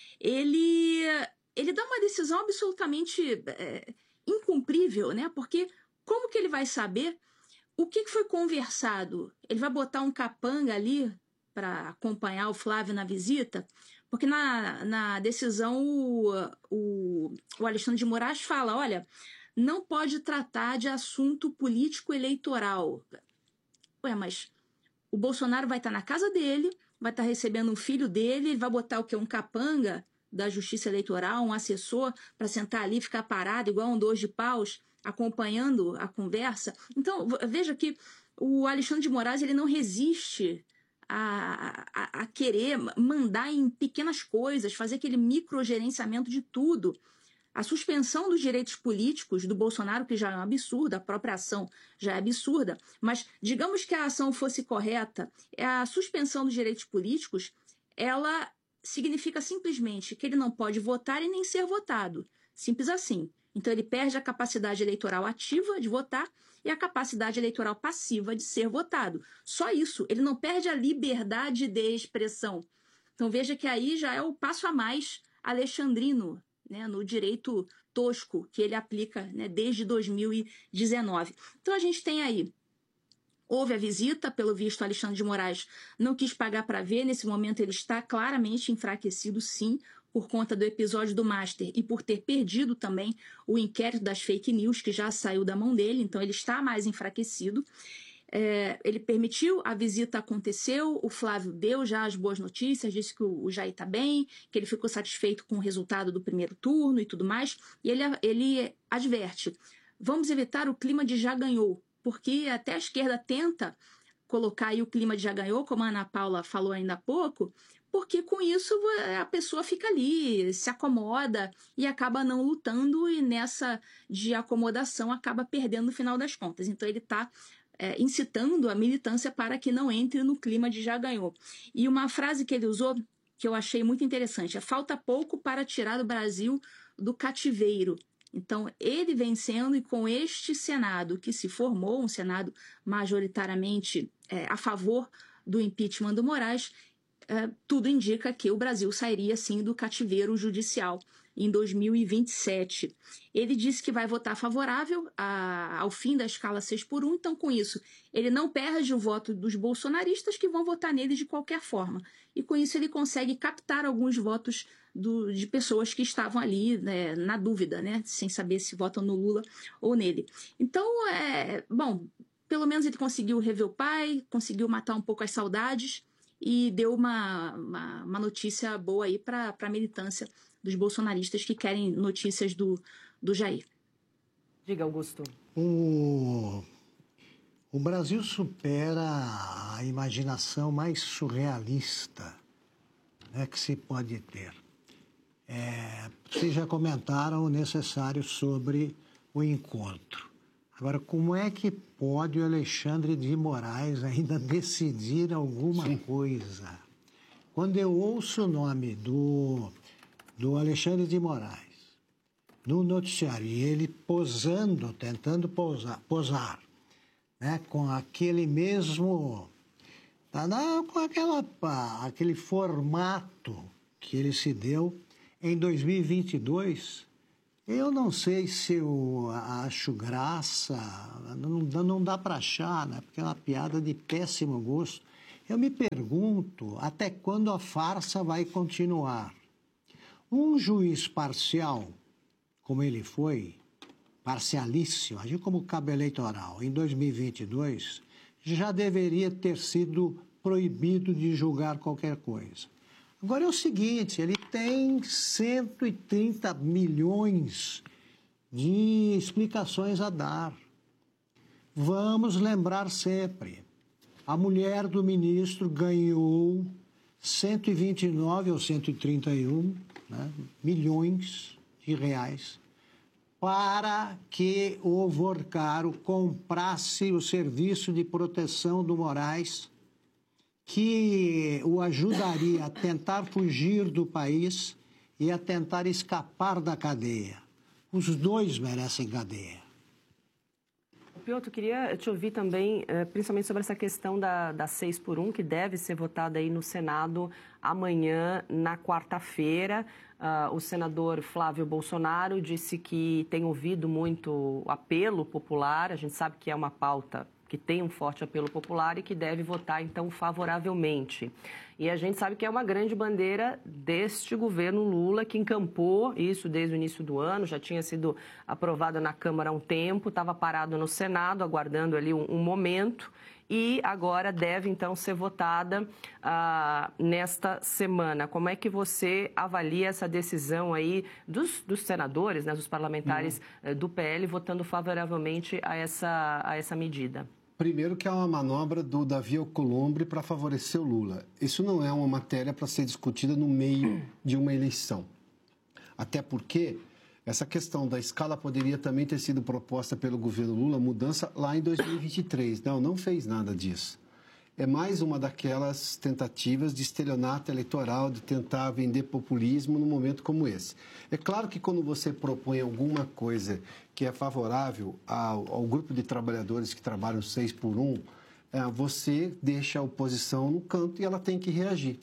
ele, ele dá uma decisão absolutamente é, incumprível, né? Porque como que ele vai saber o que foi conversado? Ele vai botar um capanga ali para acompanhar o Flávio na visita? Porque na, na decisão o, o, o Alexandre de Moraes fala, olha, não pode tratar de assunto político eleitoral. Ué, mas o Bolsonaro vai estar na casa dele, vai estar recebendo um filho dele, ele vai botar o quê? Um capanga da Justiça Eleitoral, um assessor, para sentar ali e ficar parado igual um dois de paus, acompanhando a conversa. Então, veja que o Alexandre de Moraes ele não resiste a, a, a querer mandar em pequenas coisas, fazer aquele microgerenciamento de tudo. A suspensão dos direitos políticos do Bolsonaro, que já é um absurdo, a própria ação já é absurda, mas digamos que a ação fosse correta, a suspensão dos direitos políticos, ela significa simplesmente que ele não pode votar e nem ser votado. Simples assim. Então, ele perde a capacidade eleitoral ativa de votar e a capacidade eleitoral passiva de ser votado. Só isso. Ele não perde a liberdade de expressão. Então, veja que aí já é o passo a mais alexandrino, né, no direito tosco que ele aplica, né, desde dois mil e dezenove. Então, a gente tem aí, houve a visita, pelo visto, Alexandre de Moraes não quis pagar para ver. Nesse momento, ele está claramente enfraquecido, sim, por conta do episódio do Master e por ter perdido também o inquérito das fake news, que já saiu da mão dele, então ele está mais enfraquecido. É, ele permitiu, a visita aconteceu, o Flávio deu já as boas notícias, disse que o, o Jair está bem, que ele ficou satisfeito com o resultado do primeiro turno e tudo mais, e ele, ele adverte, vamos evitar o clima de já ganhou, porque até a esquerda tenta colocar aí o clima de já ganhou, como a Ana Paula falou ainda há pouco, porque com isso a pessoa fica ali, se acomoda e acaba não lutando e nessa de acomodação acaba perdendo no final das contas. Então ele está é, incitando a militância para que não entre no clima de já ganhou. E uma frase que ele usou que eu achei muito interessante, é falta pouco para tirar o Brasil do cativeiro. Então, ele vencendo e com este Senado que se formou, um Senado majoritariamente é, a favor do impeachment do Moraes, é, tudo indica que o Brasil sairia, sim, do cativeiro judicial em dois mil e vinte e sete. Ele disse que vai votar favorável a, ao fim da escala seis por um, então, com isso, ele não perde o voto dos bolsonaristas que vão votar nele de qualquer forma. E, com isso, ele consegue captar alguns votos do, de pessoas que estavam ali, né, na dúvida, né, sem saber se votam no Lula ou nele. Então, é, bom, pelo menos ele conseguiu rever o pai, conseguiu matar um pouco as saudades e deu uma, uma, uma notícia boa aí para a militância dos bolsonaristas que querem notícias do, do Jair. Diga, Augusto. O, O Brasil supera a imaginação mais surrealista, né, que se pode ter. É, vocês já comentaram o necessário sobre o encontro. Agora, como é que pode o Alexandre de Moraes ainda decidir alguma Sim. coisa? Quando eu ouço o nome do, do Alexandre de Moraes no noticiário e ele posando, tentando posar, posar né, com aquele mesmo, com aquela, aquele formato que ele se deu em dois mil e vinte e dois, eu não sei se eu acho graça, não, não dá para achar, né, porque é uma piada de péssimo gosto. Eu me pergunto até quando a farsa vai continuar. Um juiz parcial, como ele foi, parcialíssimo, agiu como cabo eleitoral, em dois mil e vinte e dois, já deveria ter sido proibido de julgar qualquer coisa. Agora é o seguinte, ele tem cento e trinta milhões de explicações a dar. Vamos lembrar sempre, a mulher do ministro ganhou cento e vinte e nove ou cento e trinta e um né, milhões de reais para que o Vorcaro comprasse o serviço de proteção do Moraes, que o ajudaria a tentar fugir do país e a tentar escapar da cadeia. Os dois merecem cadeia. Piotr, queria te ouvir também, principalmente sobre essa questão da, da seis por um, que deve ser votada aí no Senado amanhã, na quarta-feira. Uh, o senador Flávio Bolsonaro disse que tem ouvido muito apelo popular. A gente sabe que é uma pauta que tem um forte apelo popular e que deve votar, então, favoravelmente. E a gente sabe que é uma grande bandeira deste governo Lula, que encampou isso desde o início do ano, já tinha sido aprovada na Câmara há um tempo, estava parado no Senado, aguardando ali um, um momento, e agora deve, então, ser votada ah, nesta semana. Como é que você avalia essa decisão aí dos, dos senadores, né, dos parlamentares uhum. do P L, votando favoravelmente a essa, a essa medida? Primeiro que é uma manobra do Davi Alcolumbre para favorecer o Lula. Isso não é uma matéria para ser discutida no meio de uma eleição. Até porque essa questão da escala poderia também ter sido proposta pelo governo Lula, mudança lá em dois mil e vinte e três. Não, não fez nada disso. É mais uma daquelas tentativas de estelionato eleitoral, de tentar vender populismo num momento como esse. É claro que quando você propõe alguma coisa que é favorável ao, ao grupo de trabalhadores que trabalham seis por um, é, você deixa a oposição no canto e ela tem que reagir.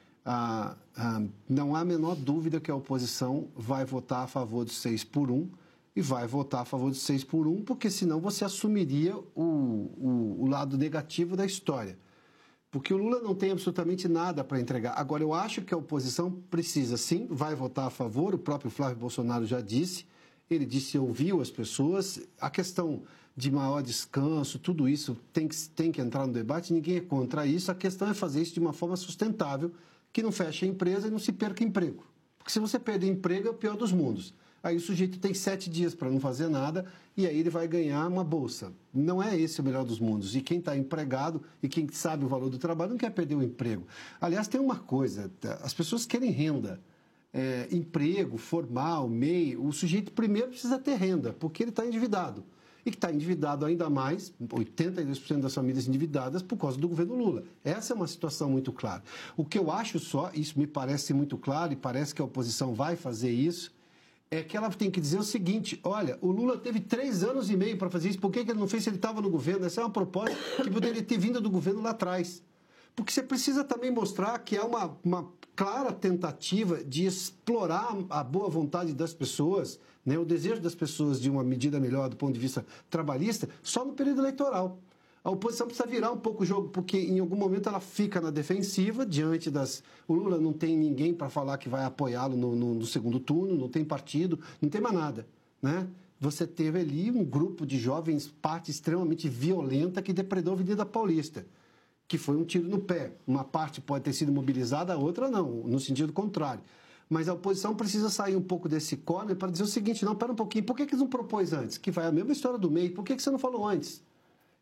Ah, ah, não há a menor dúvida que a oposição vai votar a favor do seis por um e vai votar a favor do seis por um, porque senão você assumiria o, o, o lado negativo da história. Porque o Lula não tem absolutamente nada para entregar. Agora, eu acho que a oposição precisa, sim, vai votar a favor, o próprio Flávio Bolsonaro já disse, ele disse que ouviu as pessoas, a questão de maior descanso, tudo isso tem que, tem que entrar no debate, ninguém é contra isso, a questão é fazer isso de uma forma sustentável, que não feche a empresa e não se perca emprego. Porque se você perder emprego, é o pior dos mundos. Aí o sujeito tem sete dias para não fazer nada e aí ele vai ganhar uma bolsa. Não é esse o melhor dos mundos. E quem está empregado e quem sabe o valor do trabalho não quer perder o emprego. Aliás, tem uma coisa, as pessoas querem renda. É, emprego, formal, M E I, o sujeito primeiro precisa ter renda, porque ele está endividado. E que está endividado ainda mais, oitenta e dois por cento das famílias endividadas por causa do governo Lula. Essa é uma situação muito clara. O que eu acho só, isso me parece muito claro e parece que a oposição vai fazer isso, é que ela tem que dizer o seguinte, olha, o Lula teve três anos e meio para fazer isso, por que ele não fez se ele estava no governo? Essa é uma proposta que poderia ter vindo do governo lá atrás. Porque você precisa também mostrar que há uma, uma clara tentativa de explorar a boa vontade das pessoas, né, o desejo das pessoas de uma medida melhor do ponto de vista trabalhista, só no período eleitoral. A oposição precisa virar um pouco o jogo, porque em algum momento ela fica na defensiva, diante das... O Lula não tem ninguém para falar que vai apoiá-lo no, no, no segundo turno, não tem partido, não tem mais nada, né? Você teve ali um grupo de jovens, parte extremamente violenta, que depredou a Avenida Paulista, que foi um tiro no pé. Uma parte pode ter sido mobilizada, a outra não, no sentido contrário. Mas a oposição precisa sair um pouco desse corner para dizer o seguinte, não, pera um pouquinho, por que que eles não propôs antes? Que vai a mesma história do M E I, por que que você não falou antes?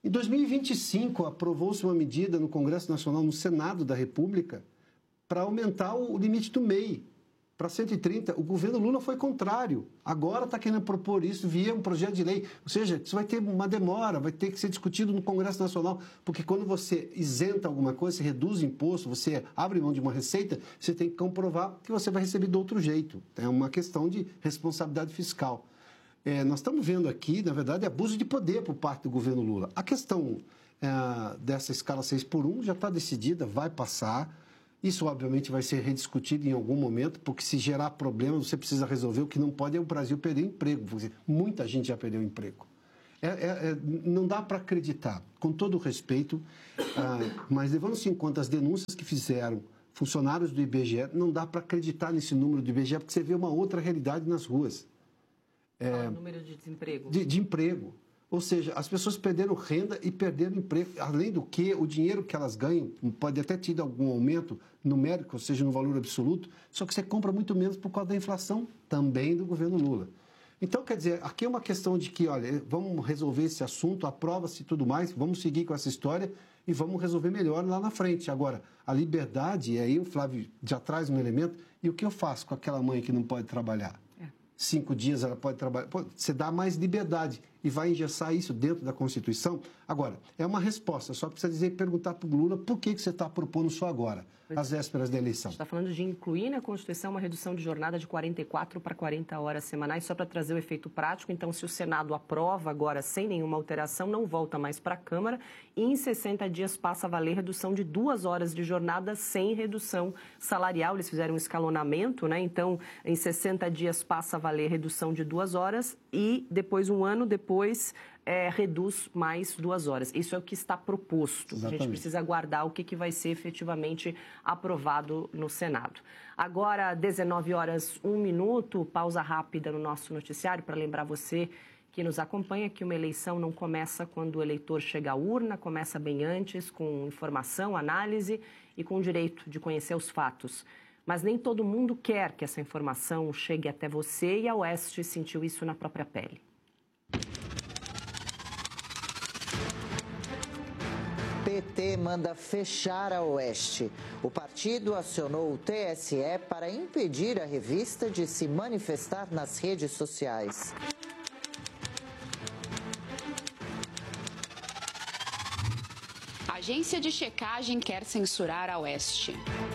Em dois mil e vinte e cinco, aprovou-se uma medida no Congresso Nacional, no Senado da República, para aumentar o limite do M E I para cento e trinta. O governo Lula foi contrário. Agora está querendo propor isso via um projeto de lei. Ou seja, isso vai ter uma demora, vai ter que ser discutido no Congresso Nacional, porque quando você isenta alguma coisa, você reduz o imposto, você abre mão de uma receita, você tem que comprovar que você vai receber de outro jeito. É uma questão de responsabilidade fiscal. É, nós estamos vendo aqui, na verdade, abuso de poder por parte do governo Lula. A questão é, dessa escala seis por um já está decidida, vai passar. Isso, obviamente, vai ser rediscutido em algum momento, porque se gerar problemas, você precisa resolver. O que não pode é o Brasil perder emprego. Porque muita gente já perdeu emprego. É, é, é, não dá para acreditar, com todo o respeito, ah, mas levando-se em conta as denúncias que fizeram funcionários do I B G E, não dá para acreditar nesse número do I B G E, porque você vê uma outra realidade nas ruas. É, o número de desemprego. De, de emprego. Ou seja, as pessoas perderam renda e perderam emprego. Além do que, o dinheiro que elas ganham pode até ter algum aumento numérico, ou seja, no valor absoluto, só que você compra muito menos por causa da inflação também do governo Lula. Então, quer dizer, aqui é uma questão de que, olha, vamos resolver esse assunto, aprova-se e tudo mais, vamos seguir com essa história e vamos resolver melhor lá na frente. Agora, a liberdade, e aí o Flávio já traz um elemento, e o que eu faço com aquela mãe que não pode trabalhar? Cinco dias ela pode trabalhar. Pô, você dá mais liberdade e vai engessar isso dentro da Constituição. Agora, é uma resposta. Só precisa dizer, perguntar para o Lula por que, que você está propondo só agora, às vésperas da eleição. Você está falando de incluir na Constituição uma redução de jornada de quarenta e quatro para quarenta horas semanais, só para trazer o efeito prático. Então, se o Senado aprova agora sem nenhuma alteração, não volta mais para a Câmara e em sessenta dias passa a valer redução de duas horas de jornada sem redução salarial. Eles fizeram um escalonamento, né? Então, em sessenta dias passa a valer redução de duas horas e depois, um ano depois, é, reduz mais duas horas. Isso é o que está proposto. Exatamente. A gente precisa aguardar o que, que vai ser efetivamente aprovado no Senado. Agora, dezenove horas, um minuto, pausa rápida no nosso noticiário para lembrar você que nos acompanha que uma eleição não começa quando o eleitor chega à urna, começa bem antes, com informação, análise e com o direito de conhecer os fatos. Mas nem todo mundo quer que essa informação chegue até você e a Oeste sentiu isso na própria pele. P T manda fechar a Oeste. O partido acionou o T S E para impedir a revista de se manifestar nas redes sociais. A agência de checagem quer censurar a Oeste.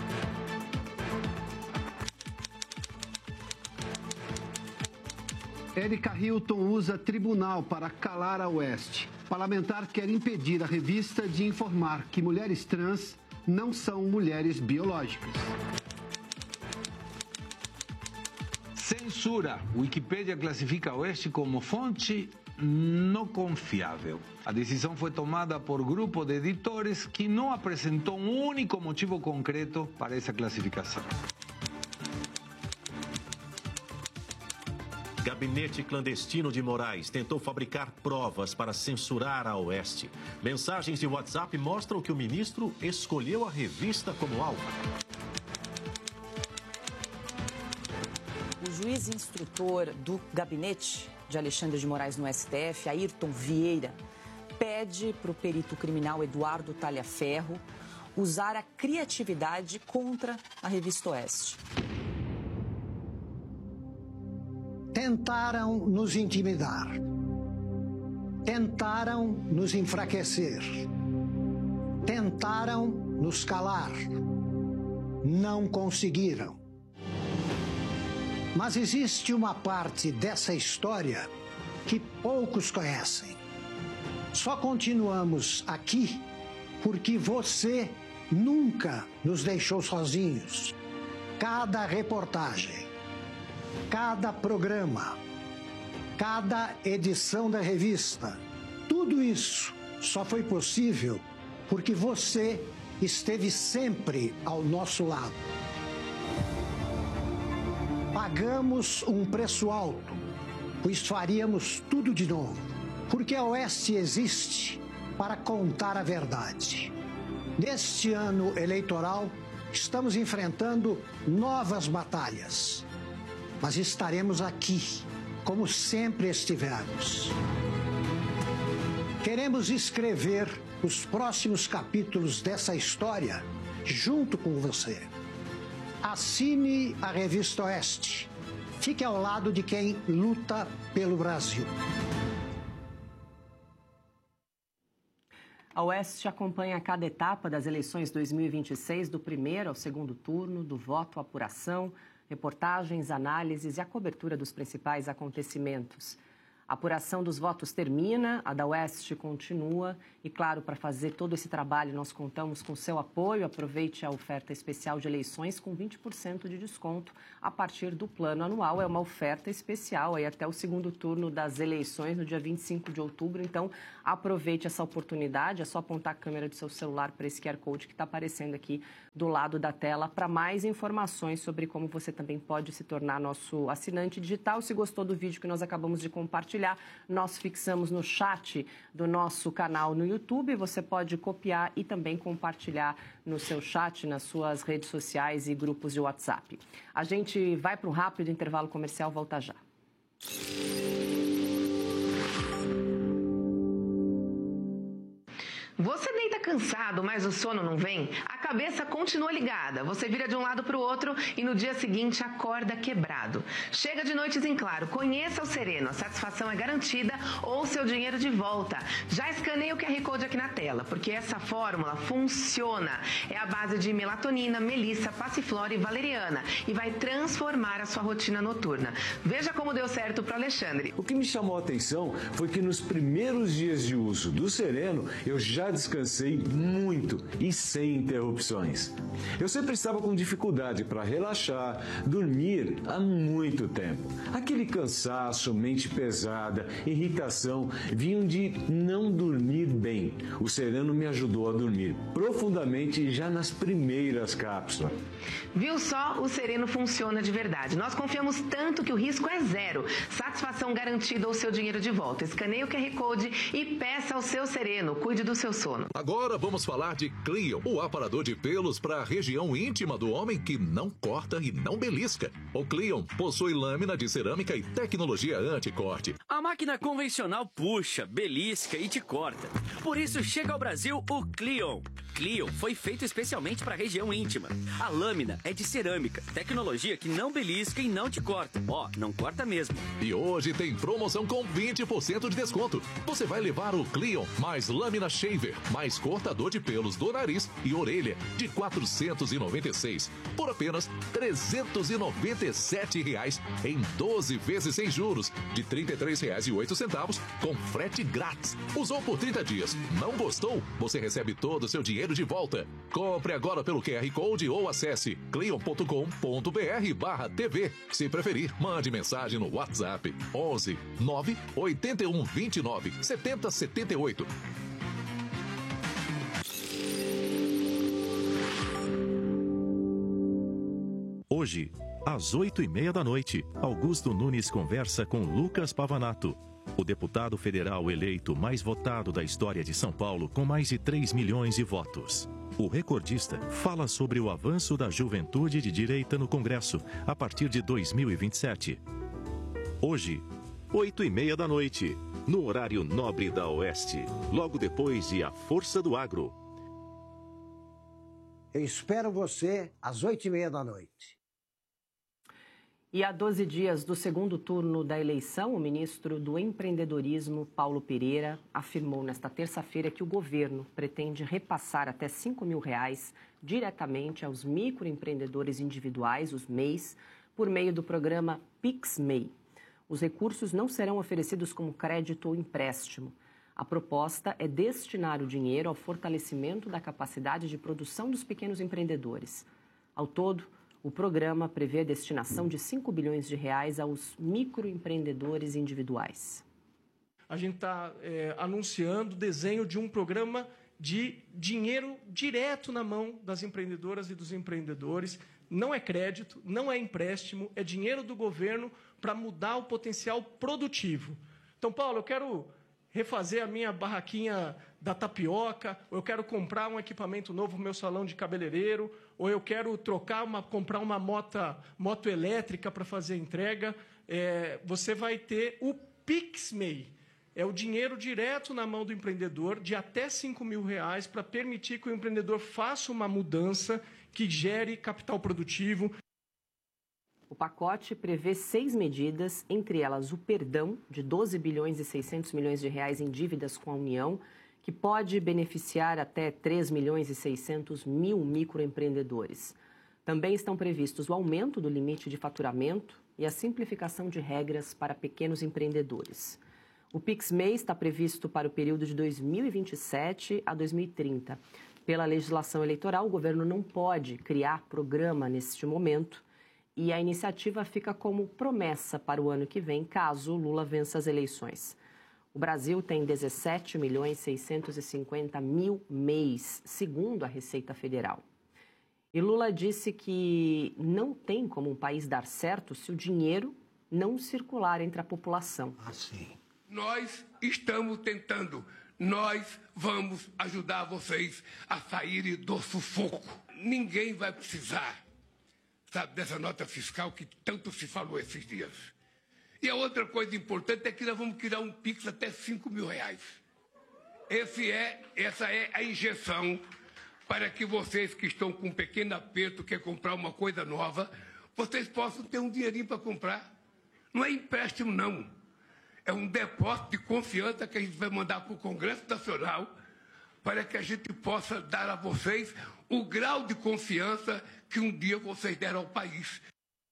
Érica Hilton usa tribunal para calar a Oeste. Parlamentar quer impedir a revista de informar que mulheres trans não são mulheres biológicas. Censura. Wikipédia classifica a Oeste como fonte não confiável. A decisão foi tomada por grupo de editores que não apresentou um único motivo concreto para essa classificação. Gabinete clandestino de Moraes tentou fabricar provas para censurar a Oeste. Mensagens de WhatsApp mostram que o ministro escolheu a revista como alvo. O juiz instrutor do gabinete de Alexandre de Moraes no S T F, Ayrton Vieira, pede para o perito criminal Eduardo Talhaferro usar a criatividade contra a revista Oeste. Tentaram nos intimidar, tentaram nos enfraquecer, tentaram nos calar, não conseguiram. Mas existe uma parte dessa história que poucos conhecem. Só continuamos aqui porque você nunca nos deixou sozinhos. Cada reportagem, cada programa, cada edição da revista, tudo isso só foi possível porque você esteve sempre ao nosso lado. Pagamos um preço alto, pois faríamos tudo de novo, porque a Oeste existe para contar a verdade. Neste ano eleitoral, estamos enfrentando novas batalhas. Mas estaremos aqui, como sempre estivemos. Queremos escrever os próximos capítulos dessa história junto com você. Assine a Revista Oeste. Fique ao lado de quem luta pelo Brasil. A Oeste acompanha cada etapa das eleições dois mil e vinte e seis, do primeiro ao segundo turno, do voto à apuração, reportagens, análises e a cobertura dos principais acontecimentos. A apuração dos votos termina, a da Oeste continua e, claro, para fazer todo esse trabalho nós contamos com seu apoio. Aproveite a oferta especial de eleições com vinte por cento de desconto a partir do plano anual. É uma oferta especial aí até o segundo turno das eleições no dia vinte e cinco de outubro. Então, aproveite essa oportunidade. É só apontar a câmera do seu celular para esse Q R Code que está aparecendo aqui do lado da tela para mais informações sobre como você também pode se tornar nosso assinante digital. Se gostou do vídeo que nós acabamos de compartilhar, nós fixamos no chat do nosso canal no YouTube. Você pode copiar e também compartilhar no seu chat, nas suas redes sociais e grupos de WhatsApp. A gente vai para um rápido intervalo comercial, volta já. Você deita cansado, mas o sono não vem? A cabeça continua ligada. Você vira de um lado para o outro e no dia seguinte acorda quebrado. Chega de noites em claro. Conheça o Sereno. A satisfação é garantida ou seu dinheiro de volta. Já escaneie o Q R Code aqui na tela, porque essa fórmula funciona. É a base de melatonina, melissa, passiflora e valeriana e vai transformar a sua rotina noturna. Veja como deu certo para o Alexandre. O que me chamou a atenção foi que nos primeiros dias de uso do Sereno, eu já descansei muito e sem interrupções. Eu sempre estava com dificuldade para relaxar, dormir há muito tempo. Aquele cansaço, mente pesada, irritação vinham de não dormir bem. O Sereno me ajudou a dormir profundamente já nas primeiras cápsulas. Viu só? O Sereno funciona de verdade. Nós confiamos tanto que o risco é zero. Satisfação garantida ou seu dinheiro de volta. Escaneie o Q R Code e peça ao seu Sereno. Cuide do seu sono. Agora vamos falar de Cleon, o aparador de pelos para a região íntima do homem que não corta e não belisca. O Cleon possui lâmina de cerâmica e tecnologia anti-corte. A máquina convencional puxa, belisca e te corta. Por isso chega ao Brasil o Cleon. Cleon foi feito especialmente para a região íntima. A lâmina é de cerâmica, tecnologia que não belisca e não te corta. Ó, oh, não corta mesmo. E hoje tem promoção com vinte por cento de desconto. Você vai levar o Cleon mais lâmina shaver, mais cortador de pelos do nariz e orelha de quatrocentos e noventa e seis reais por apenas trezentos e noventa e sete reais em doze vezes sem juros de trinta e três reais e oito centavos com frete grátis. Usou por trinta dias, não gostou? Você recebe todo o seu dinheiro de volta. Compre agora pelo Q R Code ou acesse cleon ponto com ponto br barra T V. Se preferir, mande mensagem no WhatsApp onze nove oito um dois nove sete zero sete oito. Hoje, às oito e meia da noite, Augusto Nunes conversa com Lucas Pavanato, o deputado federal eleito mais votado da história de São Paulo com mais de três milhões de votos. O recordista fala sobre o avanço da juventude de direita no Congresso a partir de dois mil e vinte e sete. Hoje, oito e meia da noite, no horário nobre da Oeste, logo depois de A Força do Agro. Eu espero você às oito e meia da noite. E a doze dias do segundo turno da eleição, o ministro do Empreendedorismo, Paulo Pereira, afirmou nesta terça-feira que o governo pretende repassar até cinco mil reais diretamente aos microempreendedores individuais, os M E Is, por meio do programa PixMEI. Os recursos não serão oferecidos como crédito ou empréstimo. A proposta é destinar o dinheiro ao fortalecimento da capacidade de produção dos pequenos empreendedores. Ao todo, o programa prevê a destinação de cinco bilhões de reais aos microempreendedores individuais. A gente está é, anunciando o desenho de um programa de dinheiro direto na mão das empreendedoras e dos empreendedores. Não é crédito, não é empréstimo, é dinheiro do governo para mudar o potencial produtivo. Então, Paulo, eu quero refazer a minha barraquinha da tapioca, ou eu quero comprar um equipamento novo no meu salão de cabeleireiro, ou eu quero trocar uma, comprar uma moto, moto elétrica para fazer a entrega. É, você vai ter o PixMEI. É o dinheiro direto na mão do empreendedor, de até cinco mil reais, para permitir que o empreendedor faça uma mudança que gere capital produtivo. O pacote prevê seis medidas, entre elas o perdão de doze bilhões e seiscentos milhões de reais em dívidas com a União, que pode beneficiar até três milhões e seiscentos mil microempreendedores. Também estão previstos o aumento do limite de faturamento e a simplificação de regras para pequenos empreendedores. O PicMei está previsto para o período de dois mil e vinte e sete a dois mil e trinta. Pela legislação eleitoral, o governo não pode criar programa neste momento e a iniciativa fica como promessa para o ano que vem, caso Lula vença as eleições. O Brasil tem dezessete milhões seiscentos e cinquenta mil M E Is, segundo a Receita Federal. E Lula disse que não tem como um país dar certo se o dinheiro não circular entre a população. Ah, sim. Nós estamos tentando, nós vamos ajudar vocês a saírem do sufoco. Ninguém vai precisar, sabe, dessa nota fiscal que tanto se falou esses dias. E a outra coisa importante é que nós vamos criar um Pix até cinco mil reais. Esse é, essa é a injeção para que vocês que estão com um pequeno aperto, quer comprar uma coisa nova, vocês possam ter um dinheirinho para comprar. Não é empréstimo, não. É um depósito de confiança que a gente vai mandar para o Congresso Nacional para que a gente possa dar a vocês o grau de confiança que um dia vocês deram ao país.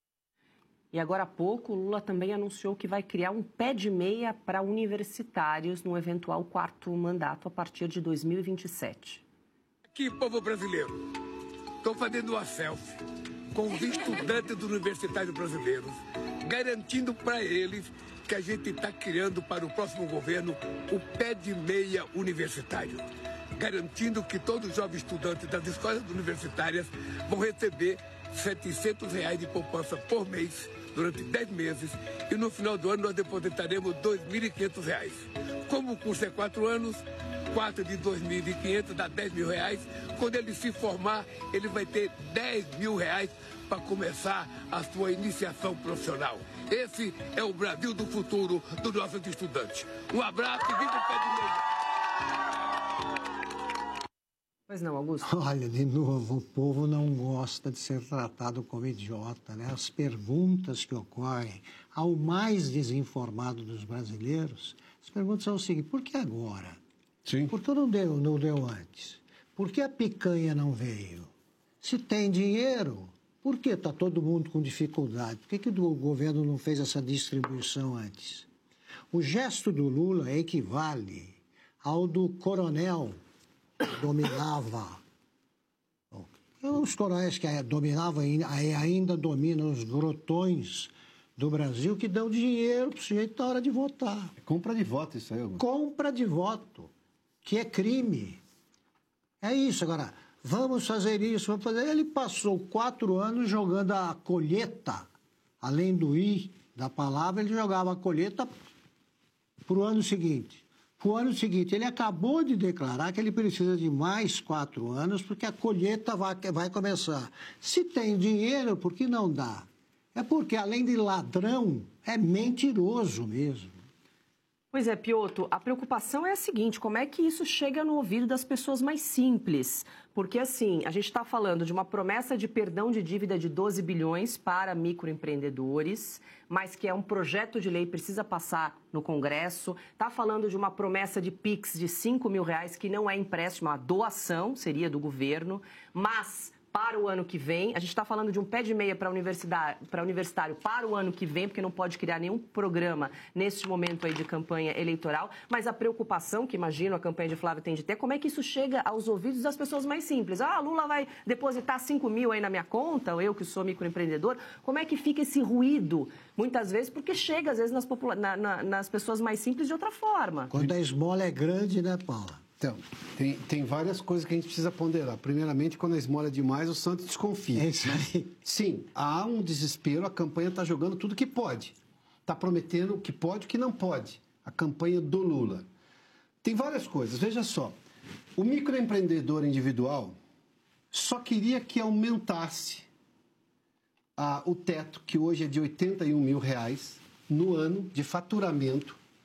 E agora há pouco, Lula também anunciou que vai criar um pé de meia para universitários no eventual quarto mandato a partir de dois mil e vinte e sete. Aqui, povo brasileiro, estou fazendo uma selfie com os estudantes universitários brasileiros, garantindo para eles que a gente está criando para o próximo governo o pé de meia universitário, garantindo que todos os jovens estudantes das escolas universitárias vão receber setecentos reais de poupança por mês durante dez meses e no final do ano nós depositaremos dois mil e quinhentos reais. Como o curso é quatro anos, quatro de dois mil e quinhentos dá dez mil reais. Quando ele se formar, ele vai ter dez mil reais para começar a sua iniciação profissional. Esse é o Brasil do futuro dos nossos estudantes. Um abraço e viva o pé de meia. Pois não, Augusto? Olha, de novo, o povo não gosta de ser tratado como idiota, né? As perguntas que ocorrem ao mais desinformado dos brasileiros, as perguntas são o seguinte: por que agora? Sim. Por que não deu, não deu antes? Por que a picanha não veio? Se tem dinheiro, por que está todo mundo com dificuldade? Por que, que o governo não fez essa distribuição antes? O gesto do Lula equivale ao do coronel que dominava. Os coronéis que dominavam ainda dominam os grotões do Brasil, que dão dinheiro para o sujeito na hora de votar. É compra de voto isso aí. Augusto. Compra de voto, que é crime. É isso. Agora, vamos fazer isso, vamos fazer. Ele passou quatro anos jogando a colheita, além do I da palavra, ele jogava a colheita para o ano seguinte. Para o ano seguinte, ele acabou de declarar que ele precisa de mais quatro anos, porque a colheita vai, vai começar. Se tem dinheiro, por que não dá? É porque, além de ladrão, é mentiroso mesmo. Pois é, Piotr, a preocupação é a seguinte: como é que isso chega no ouvido das pessoas mais simples? Porque, assim, a gente está falando de uma promessa de perdão de dívida de doze bilhões para microempreendedores, mas que é um projeto de lei, precisa passar no Congresso. Está falando de uma promessa de Pix de cinco mil reais, que não é empréstimo, é uma doação, seria do governo, mas para o ano que vem. A gente está falando de um pé de meia para universidade, para universitário para o ano que vem, porque não pode criar nenhum programa neste momento aí de campanha eleitoral. Mas a preocupação que, imagino, a campanha de Flávio tem de ter, como é que isso chega aos ouvidos das pessoas mais simples? Ah, Lula vai depositar cinco mil aí na minha conta, ou eu que sou microempreendedor. Como é que fica esse ruído, muitas vezes, porque chega, às vezes, nas, popula- na, na, nas pessoas mais simples de outra forma. Quando a esmola é grande, né, Paula? Então, tem, tem várias coisas que a gente precisa ponderar. Primeiramente, quando a esmola é demais, o santo desconfia. É isso aí. Sim, há um desespero, a campanha está jogando tudo que pode. Está prometendo o que pode e o que não pode. A campanha do Lula. Tem várias coisas. Veja só, o microempreendedor individual só queria que aumentasse a, o teto, que hoje é de oitenta e um mil reais, no ano de faturamento,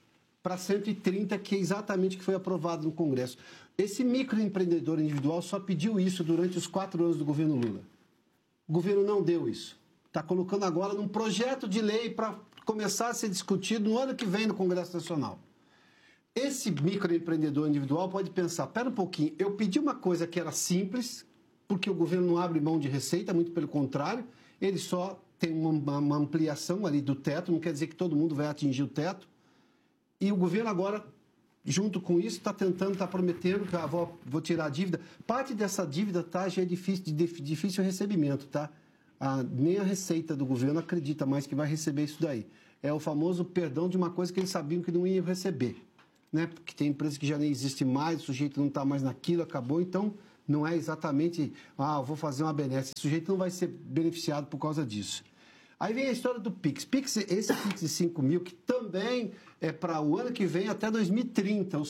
para cento e trinta, que é exatamente o que foi aprovado no Congresso. Esse microempreendedor individual só pediu isso durante os quatro anos do governo Lula. O governo não deu isso. Está colocando agora num projeto de lei para começar a ser discutido no ano que vem no Congresso Nacional. Esse microempreendedor individual pode pensar, pera um pouquinho, eu pedi uma coisa que era simples, porque o governo não abre mão de receita, muito pelo contrário, ele só tem uma, uma ampliação ali do teto, não quer dizer que todo mundo vai atingir o teto, e o governo agora, junto com isso, está tentando, está prometendo que ah, vou, vou tirar a dívida. Parte dessa dívida tá, já é difícil, de difícil recebimento, tá? Ah, nem a receita do governo acredita mais que vai receber isso daí. É o famoso perdão de uma coisa que eles sabiam que não iam receber. Né? Porque tem empresa que já nem existe mais, o sujeito não está mais naquilo, acabou, então não é exatamente, ah, eu vou fazer uma benesse. O sujeito não vai ser beneficiado por causa disso. Aí vem a história do Pix. Pix, esse Pix de cinco mil, que também é para o ano que vem até dois mil e trinta, ou